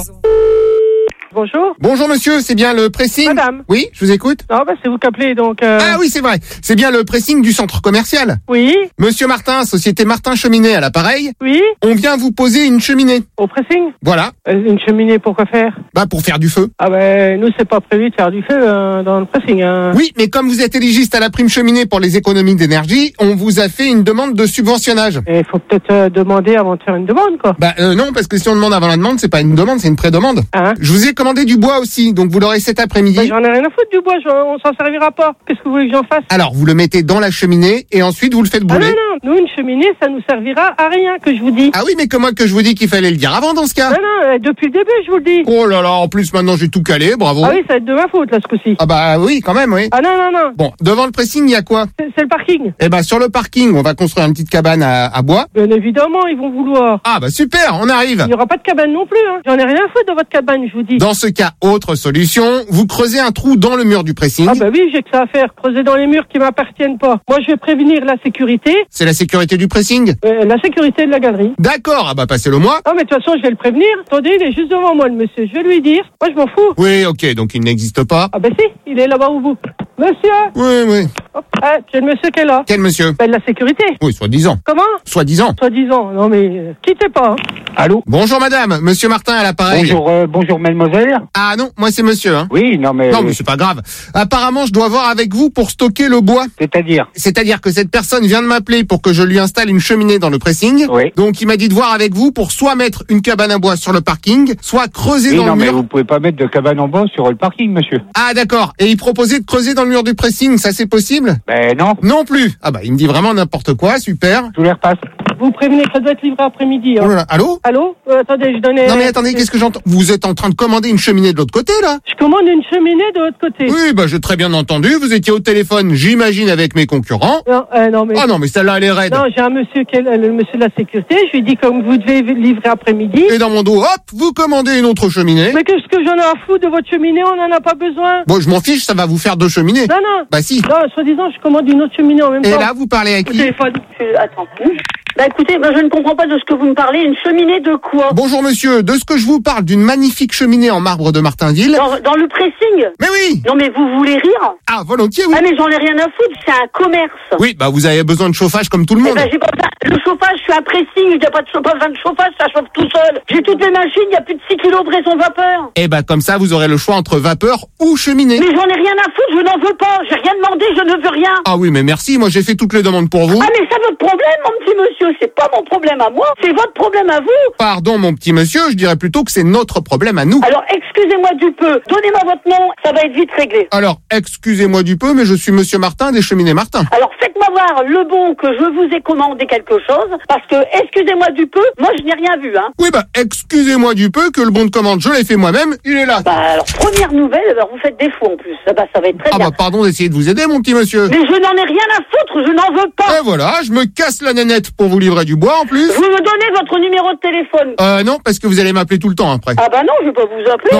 Bonjour. Bonjour monsieur, c'est bien le pressing? Madame. Oui, je vous écoute. Non, bah c'est vous qui appelez donc. Euh... Ah oui, c'est vrai. C'est bien le pressing du centre commercial. Oui. Monsieur Martin, société Martin Cheminée à l'appareil. Oui. On vient vous poser une cheminée. Au pressing? Voilà. Euh, une cheminée pour quoi faire? Bah pour faire du feu. Ah ben bah, nous c'est pas prévu de faire du feu euh, dans le pressing. Hein. Oui, mais comme vous êtes éligiste à la prime cheminée pour les économies d'énergie, on vous a fait une demande de subventionnage. Il faut peut-être euh, demander avant de faire une demande quoi. Bah euh, non, parce que si on demande avant la demande, c'est pas une demande, c'est une pré-demande. Hein? Je vous ai commandé du bois aussi, donc vous l'aurez cet après-midi. Bah, j'en ai rien à foutre du bois, je, on s'en servira pas. Qu'est-ce que vous voulez que j'en fasse? Alors vous le mettez dans la cheminée et ensuite vous le faites brûler. Ah non, non, nous une cheminée ça nous servira à rien que je vous dis. Ah oui, mais comment que je vous dis qu'il fallait le dire avant dans ce cas? Non, non, depuis le début je vous le dis. Oh là là, en plus maintenant j'ai tout calé, bravo. Ah oui, ça va être de ma faute là ce coup-ci. Ah bah oui, quand même, oui. Ah non, non, non. Bon, devant le pressing, il y a quoi? C'est, c'est le parking. Eh ben sur le parking, on va construire une petite cabane à, à bois. Bien évidemment, ils vont vouloir. Ah bah super, on arrive. Il n'y aura pas de cabane non plus, hein. J'en ai rien à foutre de votre cabane, je vous dis. Dans ce cas, autre solution, vous creusez un trou dans le mur du pressing. Ah bah oui, j'ai que ça à faire, creuser dans les murs qui m'appartiennent pas. Moi, je vais prévenir la sécurité. C'est la sécurité du pressing? euh, La sécurité de la galerie. D'accord, ah bah passez-le moi. Ah mais de toute façon, je vais le prévenir. Attendez, il est juste devant moi, le monsieur. Je vais lui dire. Moi, je m'en fous. Oui, ok, donc il n'existe pas. Ah bah si, il est là-bas au bout. Monsieur. Oui, oui. Hop, ah, c'est le monsieur qui est là. Quel monsieur? Ben, de la sécurité. Oui, soi-disant. Comment? Soi-disant. Soi-disant. Non mais, euh, quittez pas. Hein. Allô? Bonjour madame, monsieur Martin à l'appareil. Bonjour, euh, bonjour mademoiselle. Ah non, moi c'est monsieur, hein. Oui, non mais... Non mais c'est pas grave. Apparemment, je dois voir avec vous pour stocker le bois. C'est-à-dire? C'est-à-dire que cette personne vient de m'appeler pour que je lui installe une cheminée dans le pressing. Oui. Donc il m'a dit de voir avec vous pour soit mettre une cabane à bois sur le parking, soit creuser oui, dans non, le mur. mais vous pouvez pas mettre de cabane en bois sur le parking, monsieur. Ah d'accord. Et il proposait de creuser dans le mur du pressing, ça c'est possible? Ben non. Non plus. Ah bah il me dit vraiment n'importe quoi, super. Je vous les repasse. Vous prévenez que ça doit être livré après-midi. Hein. Oh là là. Allô? Allô? euh, Attendez, je donnais... Non mais attendez, qu'est-ce que j'entends? Vous êtes en train de commander une cheminée de l'autre côté là? Je commande une cheminée de l'autre côté. Oui, bah j'ai très bien entendu, vous étiez au téléphone, j'imagine, avec mes concurrents. Non, euh, non mais... Ah non mais celle-là elle est raide. Non, j'ai un monsieur qui est le, le monsieur de la sécurité, je lui dis comme vous devez livrer après-midi. Et dans mon dos, hop, vous commandez une autre cheminée. Mais qu'est-ce que j'en ai à foutre de votre cheminée? On n'en a pas besoin. Bon, je m'en fiche, ça va vous faire deux cheminées. Non, non. Bah si. Non, soi-disant, je commande une autre cheminée en même Et temps. Et là, vous parlez à qui? Au téléphone. Attends. Bah écoutez, bah, je ne comprends pas de ce que vous me parlez. Une cheminée de quoi? Bonjour monsieur, de ce que je vous parle, d'une magnifique cheminée en marbre de Martinville. Dans, dans le pressing? Mais oui. Non mais vous voulez rire? Ah, volontiers, oui. Ah mais j'en ai rien à foutre, c'est un commerce. Oui, bah vous avez besoin de chauffage comme tout le monde. Eh ben, j'ai pas besoin. Le chauffage, je suis un pressing, il n'y a pas de chauffage, besoin de chauffage, ça chauffe tout seul. J'ai toutes les machines, il y a plus de six kilos de raison vapeur. Eh bah comme ça, vous aurez le choix entre vapeur ou cheminée. Mais j'en ai rien à foutre, je n'en veux pas. J'ai rien demandé, je ne veux rien. Ah oui, mais merci, moi j'ai fait toutes les demandes pour vous. Ah mais c'est votre problème, mon petit monsieur, c'est pas mon problème à moi, c'est votre problème à vous. Pardon, mon petit monsieur, je dirais plutôt que c'est notre problème à nous. Alors, excusez-moi du peu, donnez-moi votre nom, ça va être vite réglé. Alors, excusez-moi du peu, mais je suis monsieur Martin des Cheminées Martin. Alors, faites-moi voir le bon que je vous ai commandé quelque chose, parce que, excusez-moi du peu, moi je n'ai rien vu, hein. Oui, bah, excusez-moi du peu que le bon de commande, je l'ai fait moi-même, il est là. Bah, alors, première nouvelle, alors vous faites défaut en plus, bah, ça va être très ah bien. Ah bah, pardon d'essayer de vous aider, mon petit monsieur. Mais je n'en ai rien à foutre, je n'en veux pas. Et voilà, je me casse la nénette pour vous livrer du bois, en plus. Vous me donnez votre numéro de téléphone. Euh, non, parce que vous allez m'appeler tout le temps après. Ah bah non, je vais pas vous appeler. Non,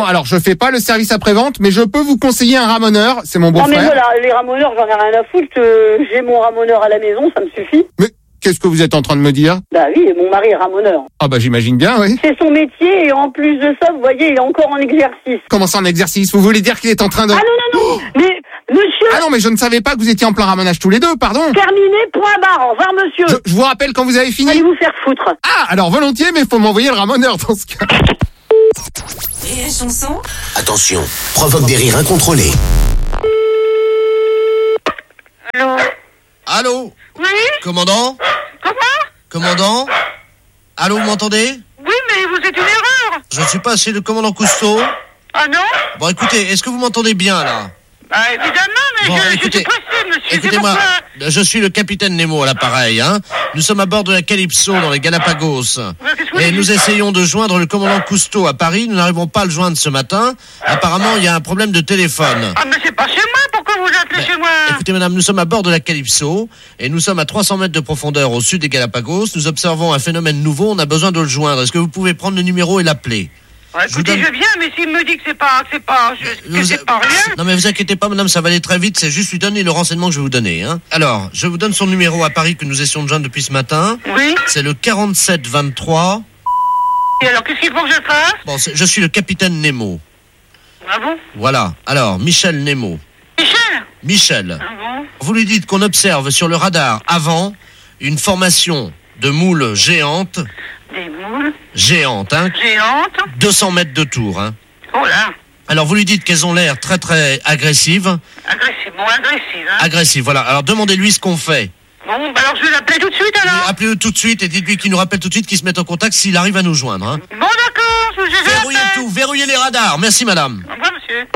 alors je fais pas le service après-vente, mais je peux vous conseiller un ramoneur, c'est mon Non, mais beau-frère. voilà, les ramoneurs, j'en ai rien à foutre. euh, J'ai mon ramoneur à la maison, ça me suffit. Mais qu'est-ce que vous êtes en train de me dire? Bah oui, mon mari est ramoneur. Ah bah j'imagine bien, oui. C'est son métier et en plus de ça, vous voyez, il est encore en exercice. Comment ça en exercice? Vous voulez dire qu'il est en train de... Ah non, non, non, mais monsieur... Ah non, mais je ne savais pas que vous étiez en plein ramonage tous les deux, pardon. Terminé, point barre, au revoir monsieur. Je, je vous rappelle quand vous avez fini. Allez vous faire foutre. Ah, alors volontiers, mais faut m'envoyer le ramoneur dans ce cas. Rire et chanson. Attention, provoque des rires incontrôlés. Allô? Allô? Oui? Commandant? Comment? Commandant? Allô, vous m'entendez? Oui, mais vous êtes une erreur. Je ne suis pas chez le commandant Cousteau. Ah non? Bon, écoutez, est-ce que vous m'entendez bien, là? Bah évidemment, mais Bon, je, écoutez, je suis pressé, monsieur. C'est Écoutez-moi, pourquoi... je suis le capitaine Nemo à l'appareil, hein. Nous sommes à bord de la Calypso dans les Galapagos. Et nous essayons de joindre le commandant Cousteau à Paris. Nous n'arrivons pas à le joindre ce matin. Apparemment, il y a un problème de téléphone. Ah, mais c'est pas chez moi, pourquoi vous appelez chez moi? Écoutez, madame, nous sommes à bord de la Calypso et nous sommes à trois cents mètres de profondeur au sud des Galapagos. Nous observons un phénomène nouveau. On a besoin de le joindre. Est-ce que vous pouvez prendre le numéro et l'appeler? Ouais, écoutez, je, donne... je viens, mais s'il me dit que c'est pas, que c'est pas, je, que c'est pas rien. Non, mais vous inquiétez pas, madame, ça va aller très vite. C'est juste lui donner le renseignement que je vais vous donner, hein. Alors, je vous donne son numéro à Paris que nous essayons de joindre depuis ce matin. Oui. C'est le quarante-sept vingt-trois. Et alors, qu'est-ce qu'il faut que je fasse? Bon, je suis le capitaine Nemo. Ah bon? Voilà. Alors, Michel Nemo. Michel? Michel. Ah bon? Vous lui dites qu'on observe sur le radar avant une formation de moules géantes. Des moules? Géantes, hein. Géantes? deux cents mètres de tour, hein. Oh là! Alors, vous lui dites qu'elles ont l'air très, très agressives. Agressives, bon, agressives, hein. Agressives, voilà. Alors, demandez-lui ce qu'on fait. Bon, bah alors je vais l'appeler tout de suite, alors. Oui, appelez-le tout de suite et dites-lui qu'il nous rappelle tout de suite qu'il se mette en contact s'il arrive à nous joindre, hein. Bon, d'accord, je vais Verrouillez tout, verrouillez les radars. Merci, madame. Au revoir, monsieur.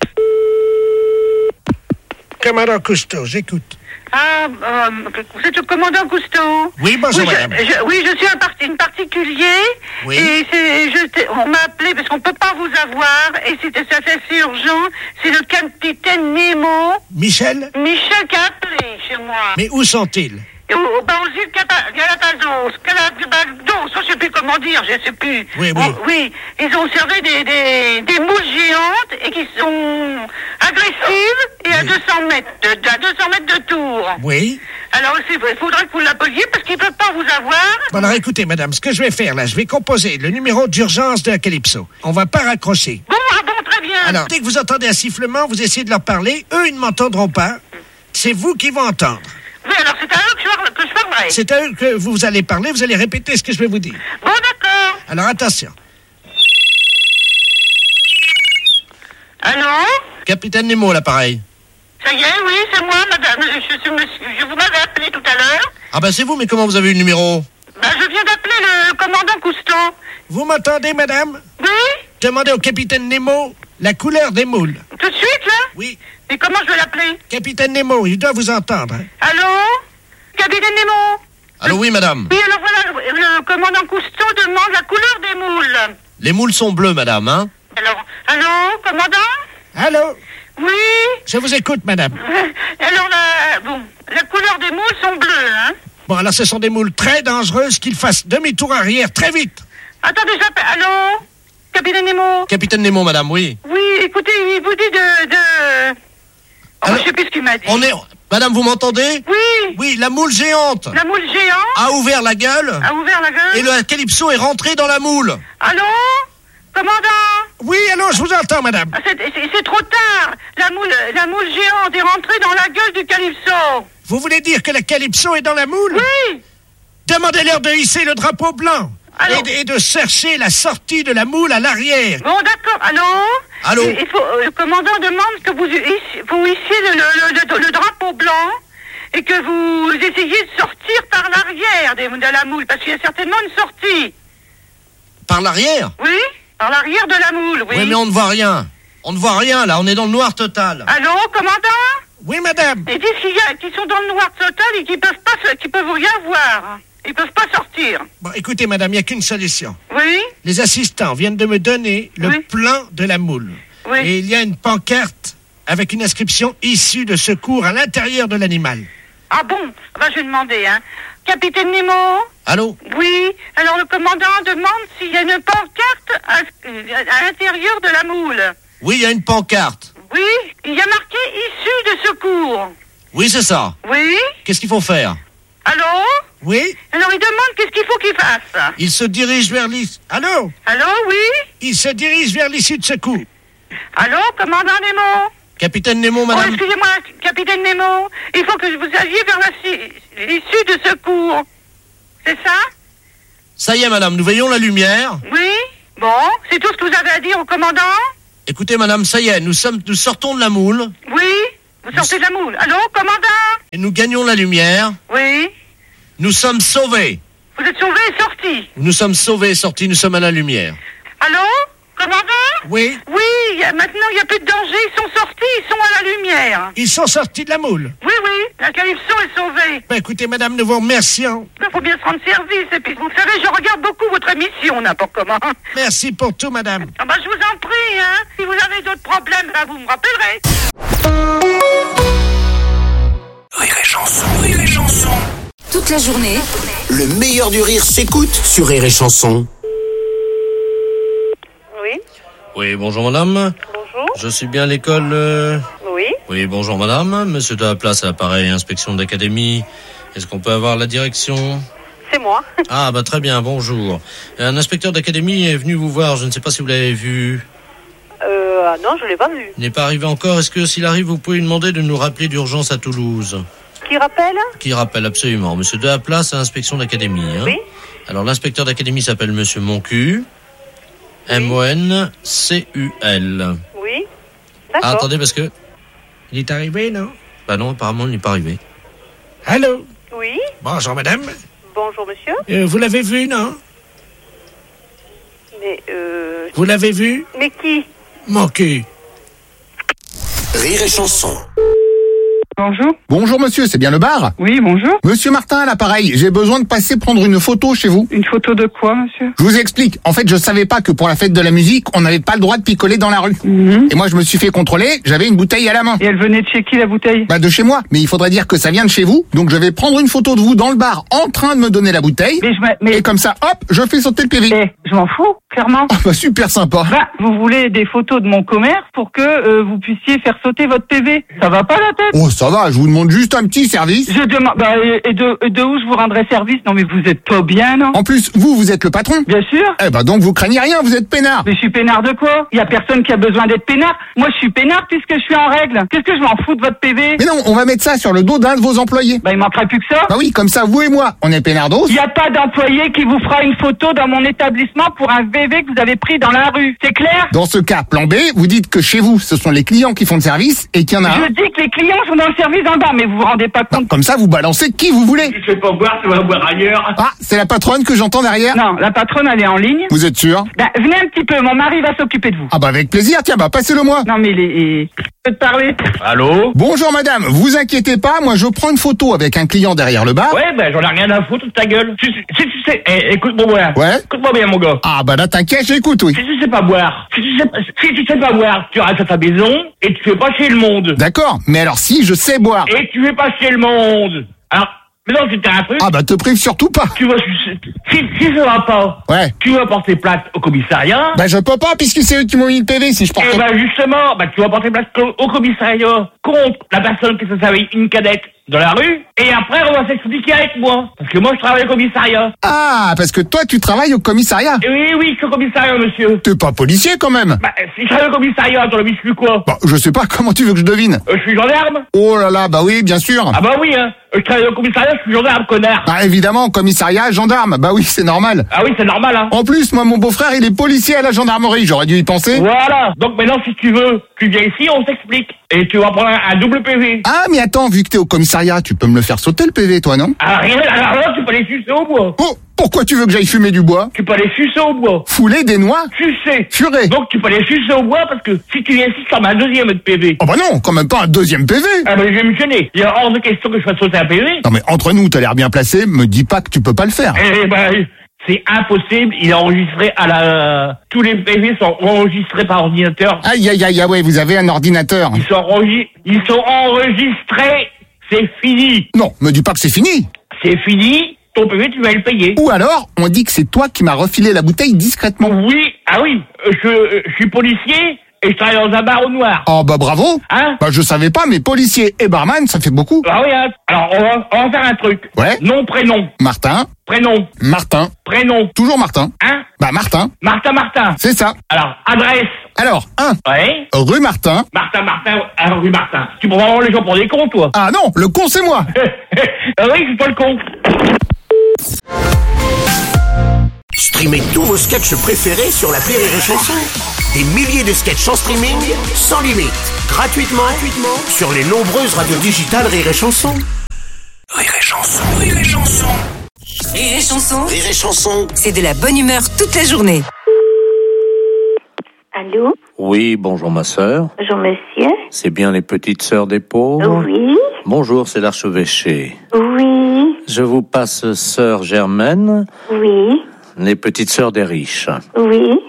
Commandant Cousteau, j'écoute. Ah, euh, vous êtes le commandant Cousteau? Oui, bonjour, oui, je, madame. Je, oui, je suis un, parti, une particulier. Oui. Et c'est, je, on m'a appelé parce qu'on peut pas vous avoir. Et c'était ça, c'est assez urgent. C'est le capitaine Nemo. Michel? Michel qui a appelé chez moi. Mais où sont-ils? Au, au, bah, aux îles Galapagos. Galapagos, je sais plus comment dire, je sais plus. Oui, oui. Oh, oui, ils ont observé des, des, des moules géantes et qui sont agressives et à Oui. deux cents mètres, de, à deux cents mètres de tour. Oui. Alors, il faudrait que vous l'appeliez parce qu'ils peuvent pas vous avoir. Bon, alors écoutez, madame, ce que je vais faire là, je vais composer le numéro d'urgence de la Calypso. On va pas raccrocher. Bon, ah bon, très bien. Alors, dès que vous entendez un sifflement, vous essayez de leur parler. Eux, ils ne m'entendront pas. C'est vous qui vont entendre. Oui, alors c'est à eux que je, parle- que je parlerai. C'est à eux que vous allez parler, vous allez répéter ce que je vais vous dire. Bon, d'accord. Alors, attention. Allô? Capitaine Nemo, à l'appareil. Ça y est, oui, c'est moi, madame. Je, je, suis monsieur- je vous m'avais appelé tout à l'heure. Ah bah c'est vous, mais comment vous avez eu le numéro? Ben, je viens d'appeler le commandant Cousteau. Vous m'entendez, madame? Oui? Demandez au capitaine Nemo la couleur des moules. Tout de suite, là? Oui. Et comment je vais l'appeler? Capitaine Nemo, il doit vous entendre. hein. Allô? Capitaine Nemo? Allô, oui, madame. Oui, alors voilà, le, le commandant Cousteau demande la couleur des moules. Les moules sont bleues, madame, hein. Alors, allô, commandant? Allô? Oui? Je vous écoute, madame. Alors, la, bon, la couleur des moules sont bleues, hein? Bon, alors ce sont des moules très dangereuses qu'il fasse demi-tour arrière très vite. Attendez, j'appelle. Allô? Capitaine Nemo? Capitaine Nemo, madame, oui. Oui, écoutez, il vous dit de... de... Oh, je sais plus ce qu'il m'a dit. On est... Madame, vous m'entendez? Oui. Oui, la moule géante La moule géante a ouvert la gueule. a ouvert la gueule. Et le Calypso est rentré dans la moule. Allô? Commandant? Oui, allô, je vous entends, madame. Ah, c'est, c'est- c'est trop tard. La moule, la moule géante est rentrée dans la gueule du Calypso. Vous voulez dire que la Calypso est dans la moule? Oui. Demandez-leur de hisser le drapeau blanc. Allô? Et, de- et de chercher la sortie de la moule à l'arrière. Bon, d'accord. Allô? Allô? Il, il faut, euh, le commandant demande que vous, hiss- vous hissiez le, le, le, le drapeau blanc et que vous essayiez de sortir par l'arrière des- de la moule, parce qu'il y a certainement une sortie. Par l'arrière? Oui? Par l'arrière de la moule, oui. Oui, mais on ne voit rien. On ne voit rien, là. On est dans le noir total. Allô, commandant? Oui, madame. Ils disent qu'il y a, qu'ils sont dans le noir total et qu'ils peuvent pas, se- qu'ils peuvent rien voir. Ils peuvent pas sortir. Bon, écoutez, madame, il n'y a qu'une solution. Oui? Les assistants viennent de me donner le Oui. plan de la moule. Oui. Et il y a une pancarte avec une inscription issue de secours à l'intérieur de l'animal. Ah bon? Ah bah, je vais demander, hein. Capitaine Nemo? Allô? Oui. Alors, le commandant demande s'il y a une pancarte à, à l'intérieur de la moule. Oui, il y a une pancarte. Oui. Il y a marqué « Issue de secours ». Oui, c'est ça. Oui. Qu'est-ce qu'il faut faire? Allô? Oui? Alors, il demande qu'est-ce qu'il faut qu'il fasse. Il se dirige vers l'issue. Allô? Allô, oui? Il se dirige vers l'issue de secours. Allô, commandant Nemo? Capitaine Nemo, madame. Oh, excusez-moi, capitaine Nemo. Il faut que vous alliez vers la- l'issue de secours. C'est ça? Ça y est, madame, nous veillons la lumière. Oui? Bon, c'est tout ce que vous avez à dire au commandant? Écoutez, madame, ça y est, nous sommes, nous sortons de la moule. Oui? Vous sortez de la moule. Allô, commandant? Et nous gagnons la lumière. Oui? Nous sommes sauvés. Vous êtes sauvé et sorti? Nous sommes sauvés et sortis, nous sommes à la lumière. Allô? Commandant? Oui? Oui, y a- maintenant il n'y a plus de danger, ils sont sortis, ils sont à la lumière. Ils sont sortis de la moule. Oui, oui, la Calypso est sauvée. Ben, écoutez, madame, nous vous remercions. Il faut bien se rendre service, et puis vous savez, je regarde beaucoup votre émission, n'importe comment. Merci pour tout, madame. Ah bah, je vous en prie, hein. Si vous avez d'autres problèmes, là, vous me rappellerez. Rire et chanson, rire et chanson. Toute la journée, Le meilleur du rire s'écoute sur Rire et chanson. Oui? Oui, bonjour, madame. Bonjour. Je suis bien à l'école. euh, Oui? Oui, bonjour, madame. Monsieur de la place à l'appareil, inspection d'académie. Est-ce qu'on peut avoir la direction? C'est moi. Ah, bah très bien, bonjour. Un inspecteur d'académie est venu vous voir, je ne sais pas si vous l'avez vu. Euh, ah non, je l'ai pas vu. Il n'est pas arrivé encore. Est-ce que s'il arrive, vous pouvez lui demander de nous rappeler d'urgence à Toulouse? Qui rappelle? Qui rappelle absolument. Monsieur de la place à inspection d'académie. Hein. Oui. Alors l'inspecteur d'académie s'appelle Monsieur Moncu. M O N C U L. Oui. Ah, D'accord. attendez, parce que... Il est arrivé, non? Bah non, apparemment, il n'est pas arrivé. Allô? Oui. Bonjour, madame. Bonjour, monsieur. Euh, vous l'avez vu, non? Mais, euh... Vous l'avez vu? Mais qui? Mon cul. Rire et chanson. Bonjour. Bonjour monsieur, c'est bien le bar? Oui, bonjour. Monsieur Martin à l'appareil, j'ai besoin de passer prendre une photo chez vous. Une photo de quoi, monsieur? Je vous explique. En fait, je savais pas que pour la fête de la musique, on n'avait pas le droit de picoler dans la rue. Mhm. Et moi, je me suis fait contrôler, j'avais une bouteille à la main. Et elle venait de chez qui, la bouteille? Bah de chez moi, mais il faudrait dire que ça vient de chez vous. Donc je vais prendre une photo de vous dans le bar en train de me donner la bouteille. Mais je m'a- mais- Et comme ça, hop, je fais sauter le P V. Eh, je m'en fous, clairement. Ah bah super sympa. Bah, vous voulez des photos de mon commerce pour que euh, vous puissiez faire sauter votre P V. Ça va pas la tête? Oh ça va, je vous demande juste un petit service. Je demande, bah, et de, et de où je vous rendrai service? Non, mais vous êtes pas bien, non? En plus, vous, vous êtes le patron. Bien sûr. Eh bah donc vous craignez rien, vous êtes peinard. Mais je suis peinard de quoi? Il y a personne qui a besoin d'être peinard. Moi, je suis peinard puisque je suis en règle. Qu'est-ce que je m'en fous de votre P V? Mais non, on va mettre ça sur le dos d'un de vos employés. Bah, il manquerait plus que ça. Bah oui, comme ça, vous et moi, on est peinardos. Il n'y a pas d'employé qui vous fera une photo dans mon établissement pour un V V que vous avez pris dans la rue. C'est clair? Dans ce cas, plan B, vous dites que chez vous, ce sont les clients qui font le service et qu'il y en a un. Je dis que les clients sont dans le service en bas, mais vous vous rendez pas compte. Comme ça, vous balancez qui vous voulez. Tu sais pas boire, tu vas boire ailleurs. Ah, c'est la patronne que j'entends derrière. Non, la patronne, elle est en ligne. Vous êtes sûr? Bah, venez un petit peu, mon mari va s'occuper de vous. Ah bah avec plaisir, tiens, bah passez-le moi. Non, mais il est... il- Je peux te parler? Allô? Bonjour madame, vous inquiétez pas, moi je prends une photo avec un client derrière le bar. Ouais, ben j'en ai rien à foutre de ta gueule. Si, si, si tu sais, eh, écoute-moi bien. Ouais. Écoute-moi bien, mon gars. Ah bah là t'inquiète, j'écoute, oui. Si tu sais pas boire, si tu sais, pas- si tu sais pas boire, tu restes à ta maison et tu fais pas chier le monde. D'accord, mais alors si je sais boire. Et tu fais pas chier le monde. Alors, mais non, c'était un truc. Ah bah te prive surtout pas. Tu vas, si, si ça va pas, Ouais. tu vas porter plainte au commissariat. Bah je peux pas puisque c'est eux qui m'ont mis le P V si je porte. Et ben justement, bah tu vas porter plainte au, au commissariat contre la personne qui se servait une cadette dans la rue. Et après, on va s'expliquer avec moi. Parce que moi, je travaille au commissariat. Ah, parce que toi tu travailles au commissariat. Et oui, oui, je suis au commissariat, monsieur. T'es pas policier quand même. Bah, si je travaille au commissariat, ton ami, je suis quoi? Bah je sais pas, comment tu veux que je devine? Euh, je suis gendarme. Oh là là, bah oui, bien sûr. Ah bah oui, hein. Je travaille au commissariat, je suis gendarme, connard. Ah évidemment, commissariat, gendarme, bah oui, c'est normal. Ah oui, c'est normal, hein. En plus, moi mon beau-frère il est policier à la gendarmerie, j'aurais dû y penser. Voilà. Donc maintenant, si tu veux, tu viens ici, on s'explique. Et tu vas prendre un, un double P V. Ah mais attends, vu que t'es au commissariat, tu peux me le faire sauter le P V toi, non? Ah rien, alors là, tu peux aller sucer au bois. Oh, pourquoi tu veux que j'aille fumer du bois? Tu peux aller sucer au bois. Fouler des noix? Sucer. Furer. Donc tu peux aller sucer au bois parce que si tu viens ici, ça m'a un deuxième de P V. Oh bah non, quand même pas un deuxième P V. Ah bah je vais me gêner. Il y a hors de question que je fasse sauter un P V. Non mais entre nous, t'as l'air bien placé, me dis pas que tu peux pas le faire. Eh ben, c'est impossible. Il est enregistré à la... Tous les P V sont enregistrés par ordinateur. Aïe aïe aïe, ah ouais, vous avez un ordinateur. Ils sont, enregis- Ils sont enregistrés c'est fini. Non, me dis pas que c'est fini. C'est fini, ton P V, tu vas le payer. Ou alors, on dit que c'est toi qui m'as refilé la bouteille discrètement. Oui, ah oui, euh, je, euh, je suis policier et je travaille dans un bar au noir. Oh bah bravo. Hein? Bah je savais pas, mais policier et barman, ça fait beaucoup. Ah oui, hein. Alors on va, on va faire un truc. Ouais. Nom, prénom. Martin. Prénom. Martin. Prénom. Toujours Martin. Hein? Bah Martin. Martin Martin. C'est ça. Alors, adresse. Alors, un. Ouais. Rue Martin. Martin Martin, à rue Martin. Tu prends vraiment les gens pour des cons, toi? Ah non, le con c'est moi. Ah oui, je suis pas le con. Streamez tous vos sketchs préférés sur l'appli Rire et Chanson. Des milliers de sketchs en streaming, sans limite, gratuitement, gratuitement sur les nombreuses radios digitales Rire et Chanson. Rire et Chanson, Rire et Chanson. Rire et Chanson. Rire et Chanson. C'est de la bonne humeur toute la journée. Allô? Oui, bonjour ma sœur. Bonjour monsieur. C'est bien les petites sœurs des pauvres? Oui. Bonjour, c'est l'archevêché. Oui. Je vous passe sœur Germaine. Oui. Les petites sœurs des riches. Oui.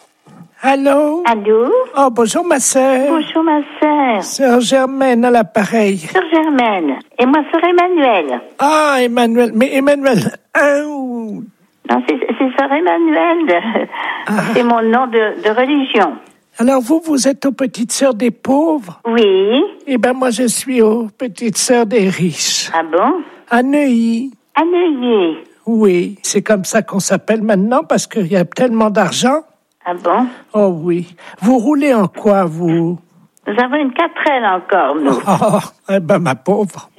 Allô? Allô? Oh, bonjour ma sœur. Bonjour ma sœur. Sœur Germaine à l'appareil. Sœur Germaine. Et moi, sœur Emmanuel. Ah, Emmanuel. Mais Emmanuel, un ou... Non, c'est, c'est sœur Emmanuel. Ah. C'est mon nom de, de religion. Alors vous, vous êtes aux petites sœurs des pauvres? Oui. Eh ben moi, je suis aux petites sœurs des riches. Ah bon? À Neuilly. À Neuilly. Oui, c'est comme ça qu'on s'appelle maintenant parce qu'il y a tellement d'argent. Ah bon? Oh oui. Vous roulez en quoi, vous? Nous avons une quatre L encore, nous. Oh, eh ben ma pauvre.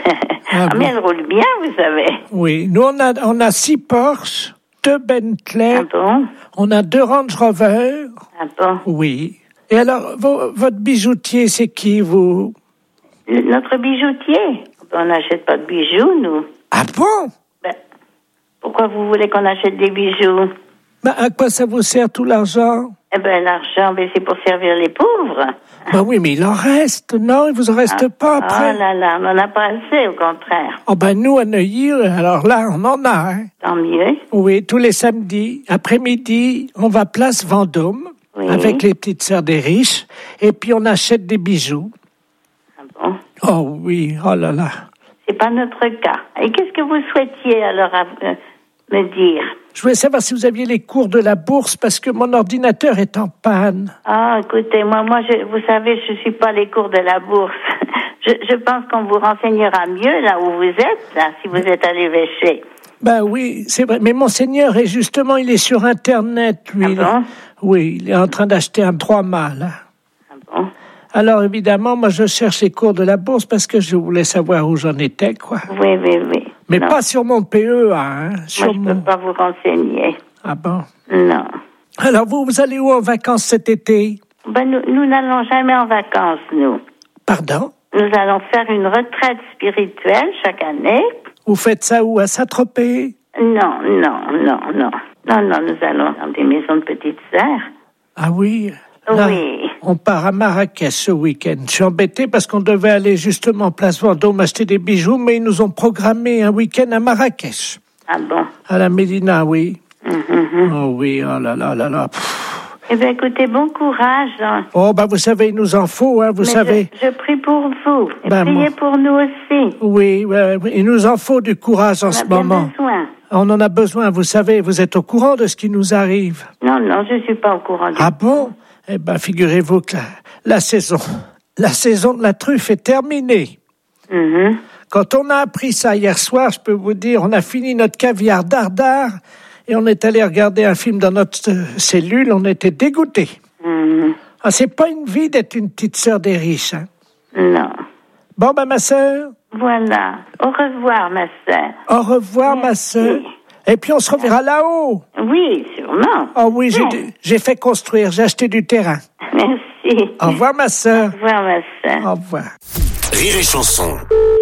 Ah, mais elle roule bien, vous savez. Oui, nous on a, on a six Porsche, deux Bentley. Ah bon? On a deux Range Rover. Ah bon? Oui. Et alors, vo- votre bijoutier, c'est qui, vous? Le- notre bijoutier? On n'achète pas de bijoux, nous. Ah bon? Ben, pourquoi vous voulez qu'on achète des bijoux? Ben, à quoi ça vous sert tout l'argent? Eh ben, l'argent, ben, c'est pour servir les pauvres. Ben oui, mais il en reste, non? Il vous en reste ah, pas après? Oh là là, on n'en a pas assez, au contraire. Oh ben nous, à Neuilly, alors là, on en a, hein? Tant mieux. Oui, tous les samedis, après-midi, on va place Vendôme, oui. Avec les petites sœurs des riches, et puis on achète des bijoux. Ah bon? Oh oui, oh là là. C'est pas notre cas. Et qu'est-ce que vous souhaitiez, alors, à, euh, me dire? Je voulais savoir si vous aviez les cours de la bourse parce que mon ordinateur est en panne. Ah, écoutez, moi, moi, je, vous savez, je suis pas les cours de la bourse. Je, je pense qu'on vous renseignera mieux là où vous êtes, là, si vous êtes à l'évêché. Ben oui, c'est vrai. Mais Monseigneur est justement, il est sur Internet, lui. Ah bon? Oui, il est en train d'acheter un trois mâts, là. Ah bon? Alors, évidemment, moi, je cherche les cours de la bourse parce que je voulais savoir où j'en étais, quoi. Oui, oui, oui. Mais non. pas sur mon P E A, hein. Sur moi, je mon... peux pas vous renseigner. Ah bon? Non. Alors, vous, vous allez où en vacances cet été? Ben, nous, nous n'allons jamais en vacances, nous. Pardon? Nous allons faire une retraite spirituelle chaque année. Vous faites ça où? À Saint-Tropez? Non, non, non, non. Non, non, nous allons dans des maisons de petites sœurs. Ah oui? Là, oui. On part à Marrakech ce week-end. Je suis embêté parce qu'on devait aller justement place Vendôme acheter des bijoux, mais ils nous ont programmé un week-end à Marrakech. Ah bon? À la Médina, oui. Mm-hmm. Oh oui, oh là là là là. Pff. Eh bien, écoutez, bon courage. Hein. Oh, ben vous savez, il nous en faut, hein, vous Mais savez. Je, je prie pour vous. Et ben, priez moi... pour nous aussi. Oui, ouais, oui, il nous en faut du courage en On ce a bien moment. besoin. On en a besoin, vous savez, vous êtes au courant de ce qui nous arrive. Non, non, je suis pas au courant. Ah bon? Eh ben, figurez-vous que la, la saison, la saison de la truffe est terminée. Mm-hmm. Quand on a appris ça hier soir, je peux vous dire, on a fini notre caviar dardard et on est allé regarder un film dans notre euh, cellule, on était dégoûtés. Mm-hmm. Ah, c'est pas une vie d'être une petite sœur des riches, hein? Non. Bon, ben, ma sœur. Voilà. Au revoir, ma sœur. Au revoir, Merci. ma sœur. Et puis, on se reverra là-haut. Oui, sûrement. Oh oui, j'ai, Ouais. j'ai fait construire, j'ai acheté du terrain. Merci. Au revoir, ma sœur. Au revoir, ma sœur. Au revoir. Rire et Chanson.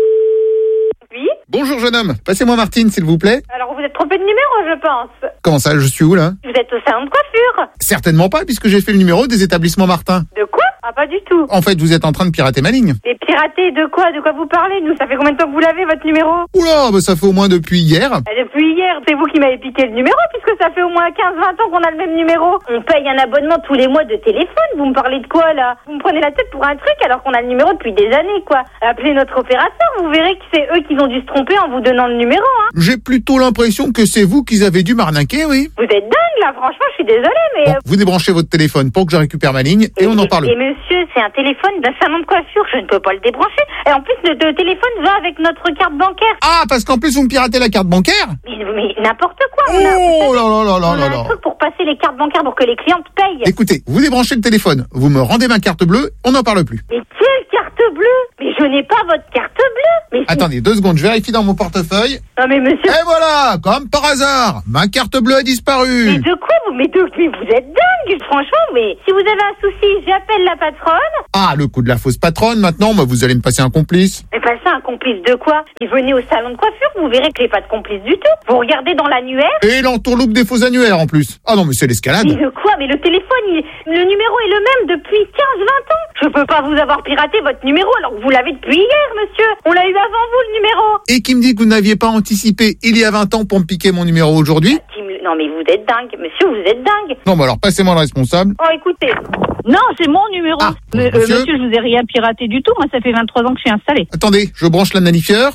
Oui? Bonjour jeune homme, passez-moi Martine s'il vous plaît. Alors, vous êtes trompé de numéro, je pense. Comment ça, je suis où là? Vous êtes au salon de coiffure. Certainement pas, puisque j'ai fait le numéro des établissements Martin. De quoi? Ah, pas du tout. En fait, vous êtes en train de pirater ma ligne. Et pirater, de quoi? De quoi vous parlez? Nous, ça fait combien de temps que vous l'avez, votre numéro? Oula, bah ça fait au moins depuis hier. Ah, depuis hier. bancaire. C'est vous qui m'avez piqué le numéro, puisque ça fait au moins quinze vingt ans qu'on a le même numéro. On paye un abonnement tous les mois de téléphone. Vous me parlez de quoi, là? Vous me prenez la tête pour un truc alors qu'on a le numéro depuis des années, quoi. Appelez notre opérateur, vous verrez que c'est eux qui ont dû se tromper en vous donnant le numéro, hein. J'ai plutôt l'impression que c'est vous qui avez dû m'arnaquer, oui. Vous êtes dingue, là, franchement, je suis désolée, mais... Bon, vous débranchez votre téléphone pour que je récupère ma ligne et, et on en parle. Et monsieur, c'est un téléphone d'un salon de coiffure, je ne peux pas le débrancher. Et en plus, le, le téléphone va avec notre carte bancaire. Ah, parce qu'en plus, vous me piratez la carte bancaire? Mais, mais n'importe quoi. Oh on a, là là là là on là a là. un truc pour passer les cartes bancaires pour que les clientes payent. Écoutez, vous débranchez le téléphone, vous me rendez ma carte bleue, on n'en parle plus. Mais quelle carte bleue? Mais je n'ai pas votre carte bleue. Mais attendez, deux secondes, je vérifie dans mon portefeuille. Non mais monsieur... Et voilà, comme par hasard, ma carte bleue a disparu. Mais de quoi vous... Mais, de... mais vous êtes dingue, franchement, mais si vous avez un souci, j'appelle la patronne. Ah, le coup de la fausse patronne, maintenant, bah, vous allez me passer un complice. Mais passer un complice de quoi? Et venez au salon de coiffure, vous verrez que j'ai pas de complice du tout. Vous regardez dans l'annuaire. Et l'entourloupe des faux annuaires en plus. Ah non, mais c'est l'escalade. Mais de quoi? Mais le téléphone, il... le numéro est le même depuis quinze vingt ans. Je peux pas vous avoir piraté votre numéro alors que vous l'avez depuis hier, monsieur. On l'a eu avant vous, le numéro. Et qui me dit que vous n'aviez pas anticipé il y a vingt ans pour me piquer mon numéro aujourd'hui? Non mais vous êtes dingue, monsieur, vous êtes dingue. Non, mais alors passez-moi le responsable. Oh, écoutez. Non, c'est mon numéro. Ah, mais, monsieur, euh, monsieur, je vous ai rien piraté du tout. Moi, ça fait vingt-trois ans que je suis installée. Attendez, je branche l'annifieur.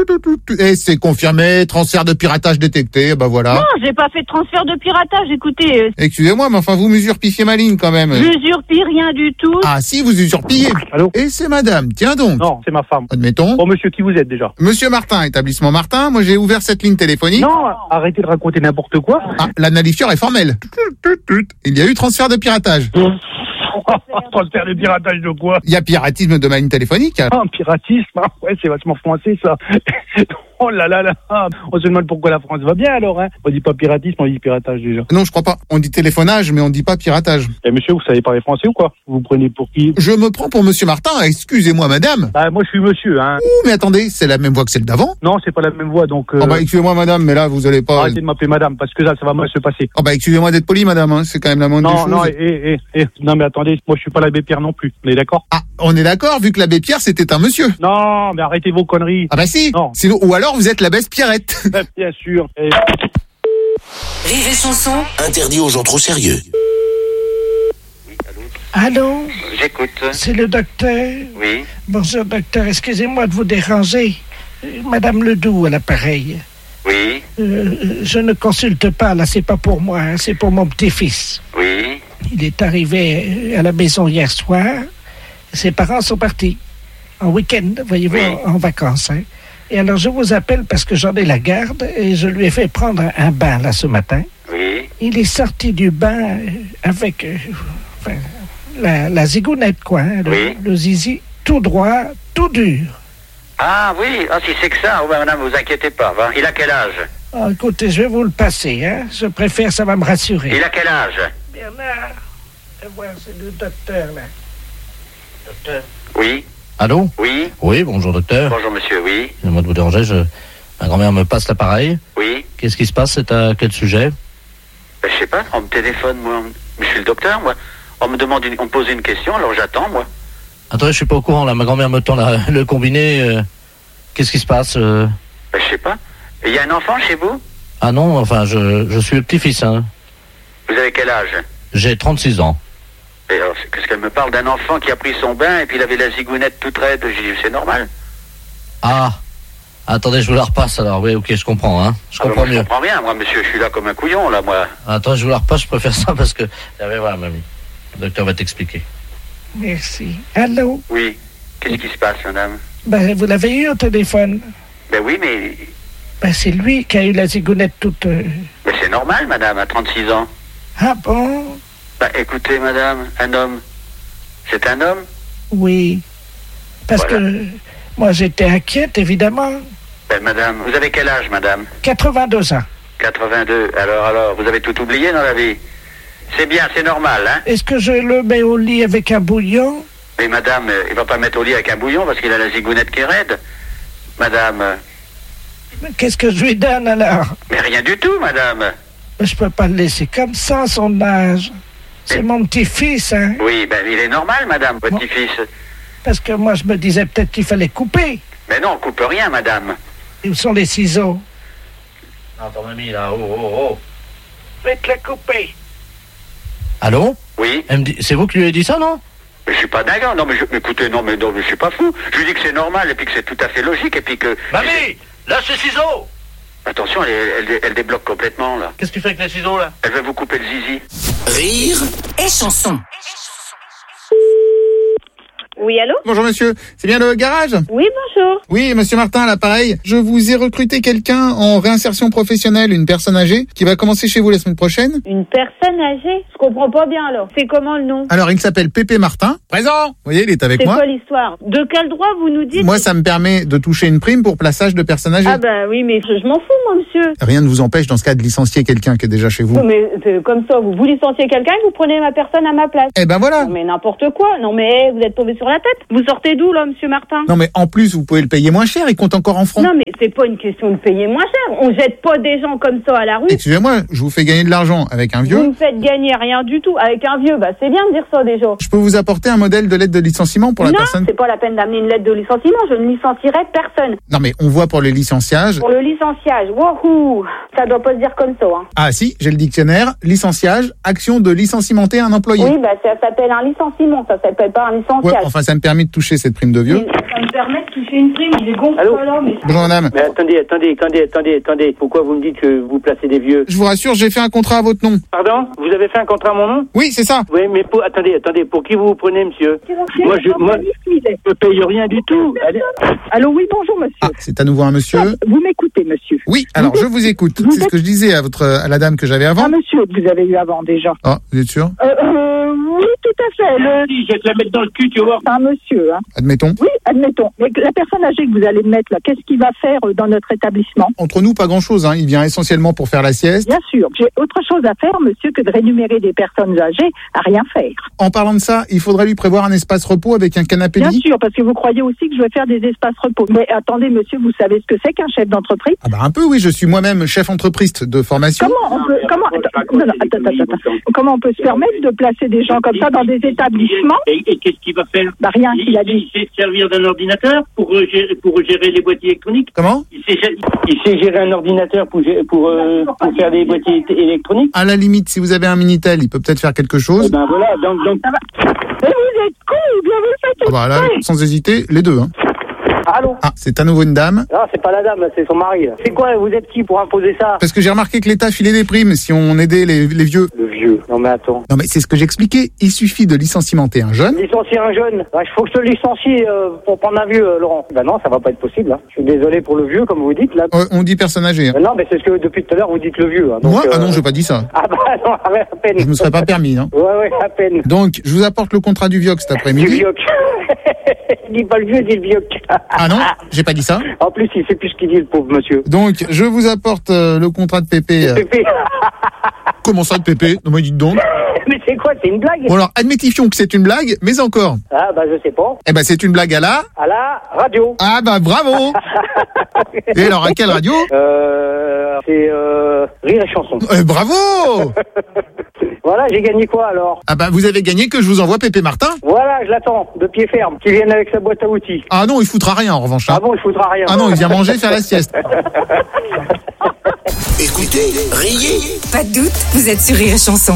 Et c'est confirmé, transfert de piratage détecté, bah voilà. Non, j'ai pas fait de transfert de piratage, écoutez. Euh, Excusez-moi, mais enfin, vous m'usurpiez ma ligne quand même. J'usurpie rien du tout. Ah si, vous usurpillez. Allô? Et c'est madame, tiens donc. Non, c'est ma femme. Admettons. Bon, monsieur, qui vous êtes déjà? Monsieur Martin, établissement Martin, moi j'ai ouvert cette ligne téléphonique. Non, arrêtez de raconter n'importe quoi. Ah, l'annifieur est formel. Il y a eu transfert de piratage. Transfert de piratage de quoi? Il y a piratisme de ma ligne téléphonique. Ah, piratisme, ouais, c'est vachement français ça. Oh là là là, on se demande pourquoi la France va bien alors, hein. On dit pas piratisme, on dit piratage déjà. Non, je crois pas. On dit téléphonage, mais on dit pas piratage. Eh monsieur, vous savez parler français ou quoi? Vous vous prenez pour qui? Je me prends pour monsieur Martin, excusez-moi madame. Bah moi je suis monsieur, hein. Ouh, mais attendez, c'est la même voix que celle d'avant? Non, c'est pas la même voix, donc... Euh... Oh bah excusez-moi madame, mais là vous allez pas... Arrêtez de m'appeler madame, parce que là ça va mal se passer. Oh bah excusez-moi d'être poli madame, hein. C'est quand même la moindre des choses. Non, non, eh, eh, eh, non mais attendez, moi je suis pas l'abbé Pierre non plus, on est d'accord? Ah, on est d'accord, vu que l'abbé Pierre c'était un monsieur. Non, mais arrêtez vos conneries. Ah bah si. Non. Sinon, ou alors vous êtes l'abbesse Pierrette. Bien sûr. Et... Rire et chanson. Interdit aux gens trop sérieux. Allô? J'écoute. C'est le docteur? Oui. Bonjour docteur, excusez-moi de vous déranger. Euh, Madame Ledoux à l'appareil. Oui. Euh, je ne consulte pas, là, c'est pas pour moi, hein, c'est pour mon petit-fils. Oui. Il est arrivé à la maison hier soir. Ses parents sont partis en week-end, voyez-vous, Oui. en, en vacances. Hein. Et alors, je vous appelle parce que j'en ai la garde et je lui ai fait prendre un, un bain, là, ce matin. Oui. Il est sorti du bain euh, avec euh, enfin, la, la zigounette, quoi, hein, le, Oui. le zizi tout droit, tout dur. Ah oui, ah, si c'est que ça, oh, ben, madame, vous inquiétez pas. Va. Il a quel âge? Oh, écoutez, je vais vous le passer, hein. Je préfère, ça va me rassurer. Il a quel âge? Bernard, fais voir, c'est le docteur, là. Docteur. Oui. Allô? Oui. Oui, bonjour docteur. Bonjour monsieur, oui. Excusez-moi de vous déranger, je... ma grand-mère me passe l'appareil. Oui. Qu'est-ce qui se passe? C'est à quel sujet? Ben, je sais pas, on me téléphone, moi. Je suis le docteur, moi. On me demande, une... on me pose une question, alors j'attends, moi. Attendez, je suis pas au courant, là. Ma grand-mère me tend la- le combiné. euh, Qu'est-ce qui se passe? euh Ben, je sais pas. Il y a un enfant chez vous? Ah non, enfin, je, je suis le petit-fils, hein. Vous avez quel âge? J'ai trente-six ans. Et alors, c'est- qu'est-ce qu'elle me parle d'un enfant qui a pris son bain et puis il avait la zigounette toute raide? J'ai dit, c'est normal. Ah, attendez, je vous la repasse alors. Oui, ok, je comprends, hein. Je Ah, ben, comprends moi, je mieux. comprends rien, moi, monsieur, je suis là comme un couillon, là, moi. Attends, je vous la repasse, je préfère ça parce que... Ah, mais voilà, mamie. Le docteur va t'expliquer. Merci. Allô? Oui. Qu'est-ce qui se passe, madame? Ben, vous l'avez eu au téléphone? Ben oui, mais... Ben, c'est lui qui a eu la zigounette toute... euh, Mais c'est normal, madame, à trente-six ans. Ah bon? Ben, écoutez, madame, un homme, c'est un homme? Oui. Parce Voilà. que moi, j'étais inquiète, évidemment. Ben, madame, vous avez quel âge, madame? quatre-vingt-deux ans. quatre-vingt-deux. Alors, alors, vous avez tout oublié dans la vie? C'est bien, c'est normal, hein? Est-ce que je le mets au lit avec un bouillon? Mais madame, euh, il va pas mettre au lit avec un bouillon parce qu'il a la zigounette qui est raide. Madame, euh, Qu'est-ce que je lui donne, alors? mais rien du tout, madame. Je peux pas le laisser comme ça, à son âge. C'est mon petit-fils, hein? Oui, ben, il est normal, madame, votre petit-fils. Parce que moi, je me disais peut-être qu'il fallait couper. Mais non, on coupe rien, madame. Où sont les ciseaux? Non, ton ami, là, oh, oh, oh. Faites-la couper. Allô? Oui. Elle me dit, c'est vous qui lui avez dit ça, non? Mais je suis pas dingue, non, mais je, écoutez, non, mais non, mais je suis pas fou. Je lui dis que c'est normal, et puis que c'est tout à fait logique, et puis que... Mamie, lâche les ciseaux. Attention, elle, elle, elle débloque complètement, là. Qu'est-ce que tu fais avec les ciseaux, là? Elle va vous couper le zizi. Rire et chanson. Oui, allô? Bonjour monsieur, c'est bien le garage? Oui, bonjour. Oui, monsieur Martin, à l'appareil. Je vous ai recruté quelqu'un en réinsertion professionnelle, une personne âgée, qui va commencer chez vous la semaine prochaine. Une personne âgée? Je comprends pas bien, alors. C'est comment le nom? Alors, il s'appelle Pépé Martin. Présent! Vous voyez, il est avec C'est moi. quoi l'histoire? De quel droit vous nous dites? Moi, ça me permet de toucher une prime pour plaçage de personnes âgées. Ah bah oui, mais je, je m'en fous, moi, monsieur. Rien ne vous empêche, dans ce cas, de licencier quelqu'un qui est déjà chez vous. Non, mais c'est comme ça, vous, vous licenciez quelqu'un et vous prenez ma personne à ma place. Eh ben voilà. Non, mais n'importe quoi. Non, mais vous êtes tombé sur la tête. Vous sortez d'où, là, monsieur Martin? Non, mais en plus, vous pouvez le payer moins cher, il compte encore en francs. Non, mais c'est pas une question de payer moins cher. On jette pas des gens comme ça à la rue. Excusez-moi, je vous fais gagner de l'argent avec un vieux. Vous me faites gagner rien du tout. Avec un vieux, bah c'est bien de dire ça déjà. Je peux vous apporter un modèle de lettre de licenciement pour la non, personne? Non, c'est pas la peine d'amener une lettre de licenciement. Je ne licencierai personne. Non, mais on voit pour le licenciage. Pour le licenciage, wouhou, ça doit pas se dire comme ça. Hein. Ah si, j'ai le dictionnaire. Licenciage, action de licenciementer un employé. Oui, bah ça s'appelle un licenciement, ça s'appelle pas un licenciage. Ouais, enfin, ça me permet de toucher cette prime de vieux. Mais ça me permet de toucher une prime, il est gonflé là, mais... Bonjour madame. Mais attendez, attendez, attendez, attendez, attendez. Pourquoi vous me dites que vous placez des vieux? Je vous rassure, j'ai fait un contrat à votre nom. Pardon? Vous avez fait un contrat à mon nom? Oui, c'est ça. Oui, mais pour, attendez, attendez, pour qui vous vous prenez, monsieur? Moi, je, moi, je paye rien du tout. Allez. Allô, oui, bonjour, monsieur. Ah, c'est à nouveau un monsieur. Vous m'écoutez, monsieur? Oui, alors vous je vous écoute. Vous C'est ce êtes... que je disais à votre, à la dame que j'avais avant. Ah, monsieur, que vous avez eu avant déjà. Ah, vous êtes sûr? Euh, euh, oui, tout à fait. Le... Je vais te la mettre dans le cul, tu vois. C'est un monsieur, hein. Admettons. Oui, admettons. Mais la personne âgée que vous allez mettre là, qu'est-ce qu'il va faire dans notre établissement? Entre nous, pas grand-chose, hein. Il vient essentiellement pour faire la sieste. Bien sûr. J'ai autre chose à faire, monsieur, que de rémunérer des personnes âgées à rien faire. En parlant de ça, il faudrait lui prévoir un espace repos avec un canapé Bien lit. sûr, parce que vous croyez aussi que je vais faire des espaces repos. Mais attendez, monsieur, vous savez ce que c'est qu'un chef d'entreprise? Ah bah un peu, oui. Je suis moi-même chef entreprise de formation. Comment on peut, comment, attends, non, non, attends, attends, attends. Comment on peut se permettre de placer des gens comme ça dans des établissements? Et, et qu'est-ce qu'il va faire? Bah rien, il a dit. Il sait servir d'un ordinateur pour gérer, pour gérer les boîtiers électroniques. Comment? Il sait, il sait gérer un ordinateur pour, pour, euh, pour faire des boîtiers électroniques. À la limite, si vous avez un Minitel, il peut peut-être faire quelque chose. Eh ben voilà, donc, donc... Mais vous êtes con ou bien vous le faites? Ah bah là, sans hésiter, les deux, hein. Allô? Ah, c'est à nouveau une dame. Non, c'est pas la dame, c'est son mari. C'est quoi, vous êtes qui pour imposer ça? Parce que j'ai remarqué que l'État filait des primes si on aidait les, les vieux. Le vieux? Non mais attends. Non mais c'est ce que j'expliquais. Il suffit de licenciementer un jeune. Licencier un jeune? Il bah, faut que je te licencie euh, pour prendre un vieux, euh, Laurent. Bah non, ça va pas être possible. Hein. Je suis désolé pour le vieux, comme vous dites là. Euh, on dit personne âgée. Hein. Euh, non, mais c'est ce que depuis tout à l'heure vous dites le vieux. Hein, donc, Moi? euh... Ah non, j'ai pas dit ça. Ah bah non, à peine. Je me serais pas permis, hein. Ouais, ouais, à peine. Donc, je vous apporte le contrat du Vioc cet après-midi. Du Vioc. Dis pas le vieux, dis le Vioc. Ah non, j'ai pas dit ça. En plus, il sait plus ce qu'il dit, le pauvre monsieur. Donc, je vous apporte euh, le contrat de Pépé. Euh... Pépé. Comment ça de Pépé? Non mais dites donc. Mais c'est quoi? C'est une blague? Bon alors, admettifions que c'est une blague, mais encore. Ah bah je sais pas. Eh ben c'est une blague à la... À la radio. Ah bah bravo. Et alors, à quelle radio? Euh... C'est euh... Rire et chanson. Eh, bravo. Voilà, j'ai gagné quoi alors? Ah bah vous avez gagné que je vous envoie Pépé Martin. Voilà, je l'attends, de pied ferme, qu'il vienne avec sa boîte à outils. Ah non, il foutra rien en revanche. Hein. Ah bon, il foutra rien. Ah non, il vient manger, faire la sieste. Écoutez, riez. Pas de doute, vous êtes sur Rire et Chanson.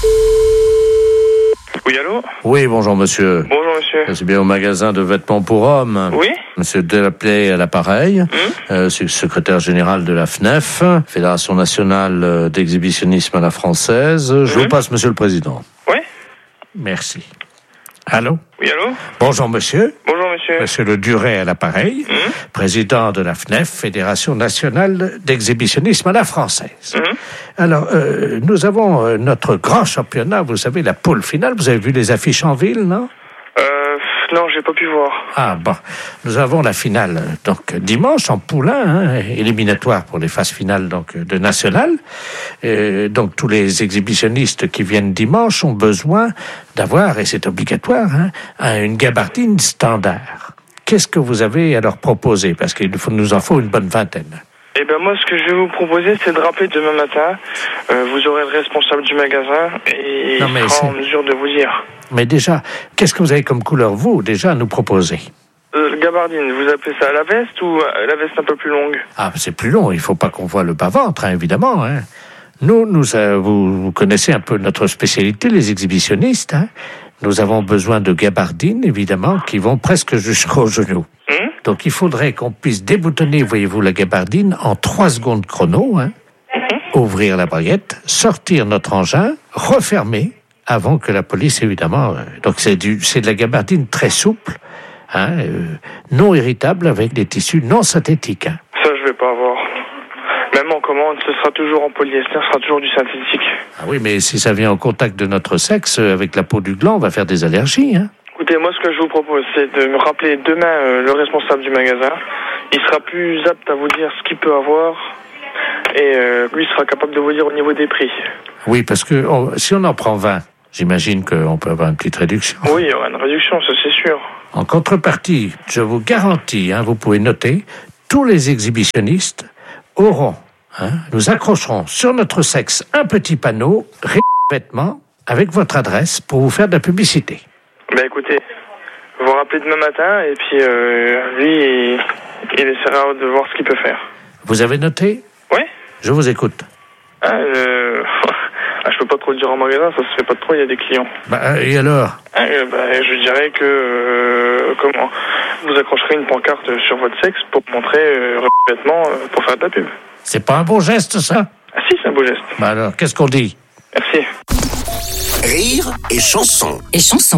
Oui, allô? Oui, bonjour monsieur. Bonjour monsieur. C'est bien au magasin de vêtements pour hommes. Oui. Monsieur Delaplay à l'appareil. Hum? Euh, c'est le secrétaire général de la F N E F, Fédération nationale d'exhibitionnisme à la française. Je Hum? vous passe monsieur le président. Oui. Merci. Allô? Oui, allô? Bonjour monsieur. Bonjour monsieur. Monsieur Le Duret à l'appareil, Hum? président de la F N E F, Fédération nationale d'exhibitionnisme à la française. Hum? Alors, euh, nous avons euh, notre grand championnat, vous savez, la poule finale. Vous avez vu les affiches en ville, non? Euh, non, j'ai pas pu voir. Ah bon, nous avons la finale donc dimanche en poulain, hein, éliminatoire pour les phases finales donc de national. Euh, donc tous les exhibitionnistes qui viennent dimanche ont besoin d'avoir, et c'est obligatoire, hein, une gabardine standard. Qu'est-ce que vous avez à leur proposer? Parce qu'il nous en faut une bonne vingtaine. Eh ben moi, ce que je vais vous proposer, c'est de rappeler demain matin. Euh, vous aurez le responsable du magasin et il sera en mesure de vous dire. Mais déjà, qu'est-ce que vous avez comme couleur, vous, déjà, à nous proposer? Euh, gabardine, vous appelez ça la veste ou euh, la veste un peu plus longue? Ah, c'est plus long, il faut pas qu'on voit le bas-ventre, hein, évidemment. Hein. Nous, nous euh, vous, vous connaissez un peu notre spécialité, les exhibitionnistes. Hein. Nous avons besoin de gabardines, évidemment, qui vont presque jusqu'aux genoux. Mmh? Donc, il faudrait qu'on puisse déboutonner, voyez-vous, la gabardine en trois secondes chrono, hein, mmh. Ouvrir la baguette, sortir notre engin, refermer, avant que la police, évidemment... Euh, donc, c'est, du, c'est de la gabardine très souple, hein, euh, non irritable, avec des tissus non synthétiques. Hein. Ça, je vais pas avoir. Même en commande, ce sera toujours en polyester, ce sera toujours du synthétique. Ah oui, mais si ça vient en contact de notre sexe, avec la peau du gland, on va faire des allergies, hein. Écoutez, moi, ce que je vous propose, c'est de me rappeler demain euh, le responsable du magasin. Il sera plus apte à vous dire ce qu'il peut avoir. Et euh, lui sera capable de vous dire au niveau des prix. Oui, parce que oh, si on en prend vingt, j'imagine qu'on peut avoir une petite réduction. Oui, il y aura une réduction, ça c'est sûr. En contrepartie, je vous garantis, hein, vous pouvez noter, tous les exhibitionnistes auront, hein, nous accrocherons sur notre sexe un petit panneau, vêtements, avec votre adresse pour vous faire de la publicité. Ben écoutez, vous vous rappelez demain matin et puis euh, lui, il, il essaiera de voir ce qu'il peut faire. Vous avez noté? Oui. Je vous écoute. Ah, euh... ah, je peux pas trop le dire en magasin, ça se fait pas trop, il y a des clients. Bah, et alors? Ah, euh, bah, je dirais que, euh, comment, vous accrocherez une pancarte sur votre sexe pour montrer euh, vêtements euh, pour faire de la pub. C'est pas un beau geste, ça? Ah si, c'est un beau geste. Bah alors, qu'est-ce qu'on dit? Merci. Rire et chanson. Et chanson.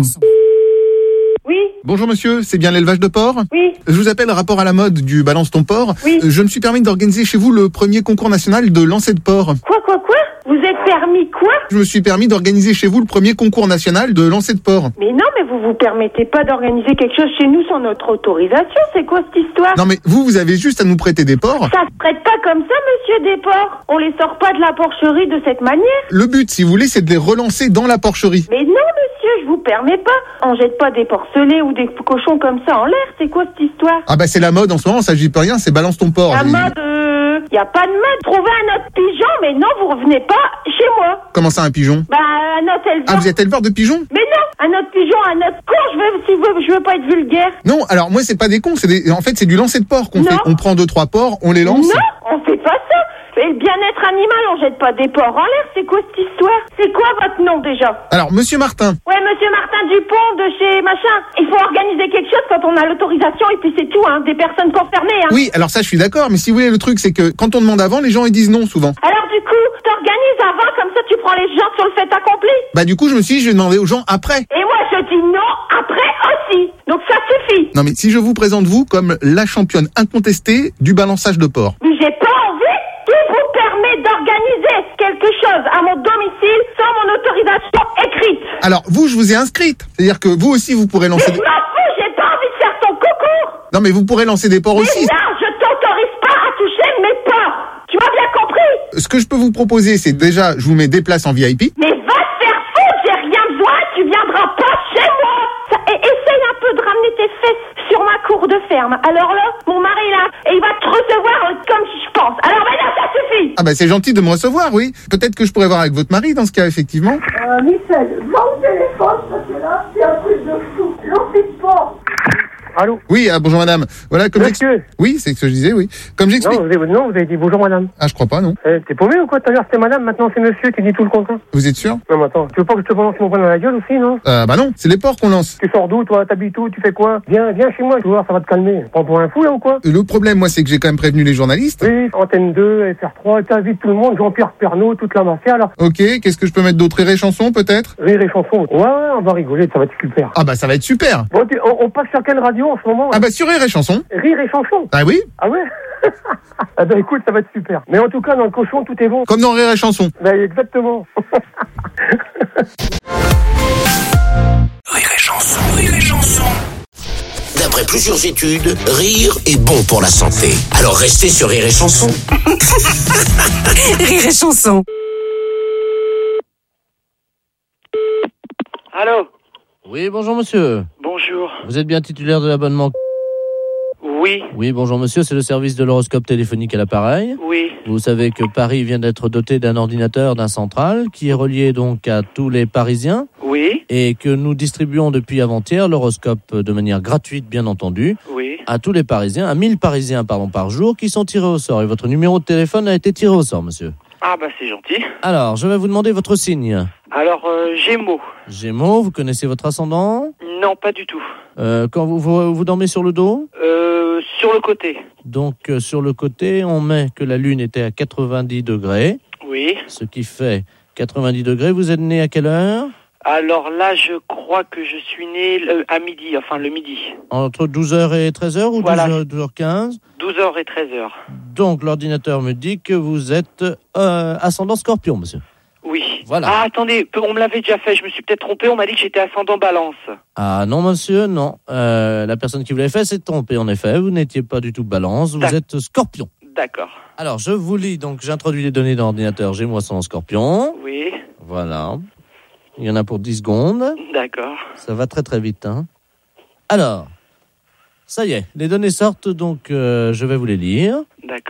Oui. Bonjour monsieur, c'est bien l'élevage de porc? Oui. Je vous appelle rapport à la mode du Balance ton porc. Oui. Je me suis permis d'organiser chez vous le premier concours national de lancer de porc. Quoi, quoi, quoi? Vous êtes permis quoi? Je me suis permis d'organiser chez vous le premier concours national de lancer de porc. Mais non, mais vous vous permettez pas d'organiser quelque chose chez nous sans notre autorisation. C'est quoi cette histoire? Non mais vous, vous avez juste à nous prêter des porcs. Ça se prête pas comme ça, monsieur des porcs. On les sort pas de la porcherie de cette manière. Le but, si vous voulez, c'est de les relancer dans la porcherie. Mais non, monsieur, je vous permets pas. On jette pas des porcelets ou des cochons comme ça en l'air. C'est quoi cette histoire? Ah bah c'est la mode en ce moment, ça j'y peux rien, c'est balance ton porc. La Et... mode, euh... y a pas de mode. Trouvez un autre pigeon, mais non, vous revenez pas chez moi. Comment ça, un pigeon? Bah, un autre éleveur. Ah, vous êtes éleveur de pigeons? Mais non, un autre pigeon, un autre con, je veux, si vous, je veux pas être vulgaire. Non, alors moi c'est pas des cons, c'est des... en fait c'est du lancer de porc qu'on Non. fait. On prend deux trois porcs, on les lance. Non, on fait pas ça. Et le bien-être animal, on jette pas des porcs en l'air. C'est quoi cette histoire? C'est quoi votre nom déjà? Alors, monsieur Martin. Ouais, monsieur Martin Dupont de chez machin. Il faut organiser quelque chose quand on a l'autorisation et puis c'est tout, hein. Des personnes concernées, hein. Oui, alors ça je suis d'accord, mais si vous voulez, le truc c'est que quand on demande avant, les gens ils disent non souvent. Alors du coup, t'organises avant, comme ça tu prends les gens sur le fait accompli. Bah du coup, je me suis dit, je vais demander aux gens après. Et moi je dis non après aussi. Donc ça suffit. Non mais si je vous présente vous comme la championne incontestée du balançage de porc. Mais j'ai pas envie. Qui vous permet d'organiser quelque chose à mon domicile sans mon autorisation écrite? Alors vous, je vous ai inscrite. C'est-à-dire que vous aussi, vous pourrez lancer... Mais je m'en fous, j'ai pas envie de faire ton concours. Non mais vous pourrez lancer des porcs Mais aussi. non, je t'autorise pas à toucher mes porcs. Tu m'as bien compris? Ce que je peux vous proposer, c'est déjà, je vous mets des places en V I P. Mais va te faire foutre, j'ai rien besoin, tu viendras pas chez moi. Ça, et, essaye un peu de ramener tes fesses sur ma cour de ferme. Alors là, mon mari là, et il va te recevoir euh, comme si je pense. Alors maintenant, ça suffit. Ah bah c'est gentil de me recevoir, oui. Peut-être que je pourrais voir avec votre mari dans ce cas, effectivement. Euh, Michel, va au téléphone parce que là, c'est un truc de fou. J'en fais pas. Allô? Oui, ah, bonjour madame. Voilà, comme Monsieur. Oui, c'est ce que je disais, oui. Comme j'explique. Non, vous avez, non, vous avez dit bonjour madame. Ah, je crois pas, non. Eh, t'es paumé ou quoi? Tout à l'heure c'était madame, maintenant c'est monsieur, tu dis tout le contraire. Vous êtes sûr? Non, mais attends, tu veux pas que je te balance mon poing dans la gueule aussi, non? Euh, bah non, c'est les porcs qu'on lance. Tu sors d'où, toi? T'habites où? Tu fais quoi? Viens, viens chez moi, tu vois, ça va te calmer. Prends pour un fou, là, ou quoi? Le problème, moi, c'est que j'ai quand même prévenu les journalistes. Oui, Antenne deux, F R trois, t'invites tout le monde, Jean-Pierre Pernaut, toute la mafia, là. Ok, qu'est-ce que je peux mettre d'autre? Rire et chanson, peut-être? Rire et chanson. Ouais, ouais, on va rigoler, ça va être super. Ah bah ça va être super. Bon, tu- on, on passe sur quelle radio en ce moment? Ah bah sur Rire et chanson. Rire et chanson. Ah oui? Ah ouais? Ah bah écoute, ça va être super. Mais en tout cas, dans le cochon, tout est bon. Comme dans Rire et chanson. Bah exactement. Rire et chanson, rire et chanson. D'après plusieurs études, rire est bon pour la santé. Alors restez sur Rire et chanson. Rire et chanson. Allô? Oui, bonjour monsieur. Bonjour. Vous êtes bien titulaire de l'abonnement? Oui. Oui, bonjour monsieur, c'est le service de l'horoscope téléphonique à l'appareil. Oui. Vous savez que Paris vient d'être doté d'un ordinateur, d'un central, qui est relié donc à tous les Parisiens. Oui. Et que nous distribuons depuis avant-hier l'horoscope de manière gratuite, bien entendu. Oui. À tous les Parisiens, à mille Parisiens pardon, par jour, qui sont tirés au sort. Et votre numéro de téléphone a été tiré au sort, monsieur. Ah bah c'est gentil. Alors, je vais vous demander votre signe. Alors, euh, Gémeaux. Gémeaux, vous connaissez votre ascendant? Non, pas du tout. Euh, quand vous, vous, vous dormez sur le dos? Euh, sur le côté. Donc, euh, sur le côté, on met que la Lune était à quatre-vingt-dix degrés. Oui. Ce qui fait quatre-vingt-dix degrés. Vous êtes né à quelle heure? Alors là, je crois que je suis né euh, à midi, enfin le midi. Entre douze heures et treize heures ou Voilà. douze heures quinze? douze heures et treize heures. Donc, l'ordinateur me dit que vous êtes euh, ascendant Scorpion, monsieur. Oui. Voilà. Ah, attendez, on me l'avait déjà fait, je me suis peut-être trompé, on m'a dit que j'étais ascendant Balance. Ah non, monsieur, non. Euh, la personne qui vous l'avait fait s'est trompée, en effet. Vous n'étiez pas du tout Balance, vous D'ac- êtes Scorpion. D'accord. Alors, je vous lis, donc j'introduis les données dans l'ordinateur Gémeaux ascendant Scorpion. Oui. Voilà. Il y en a pour dix secondes. D'accord. Ça va très très vite, hein. Alors, ça y est, les données sortent, donc euh, je vais vous les lire. D'accord.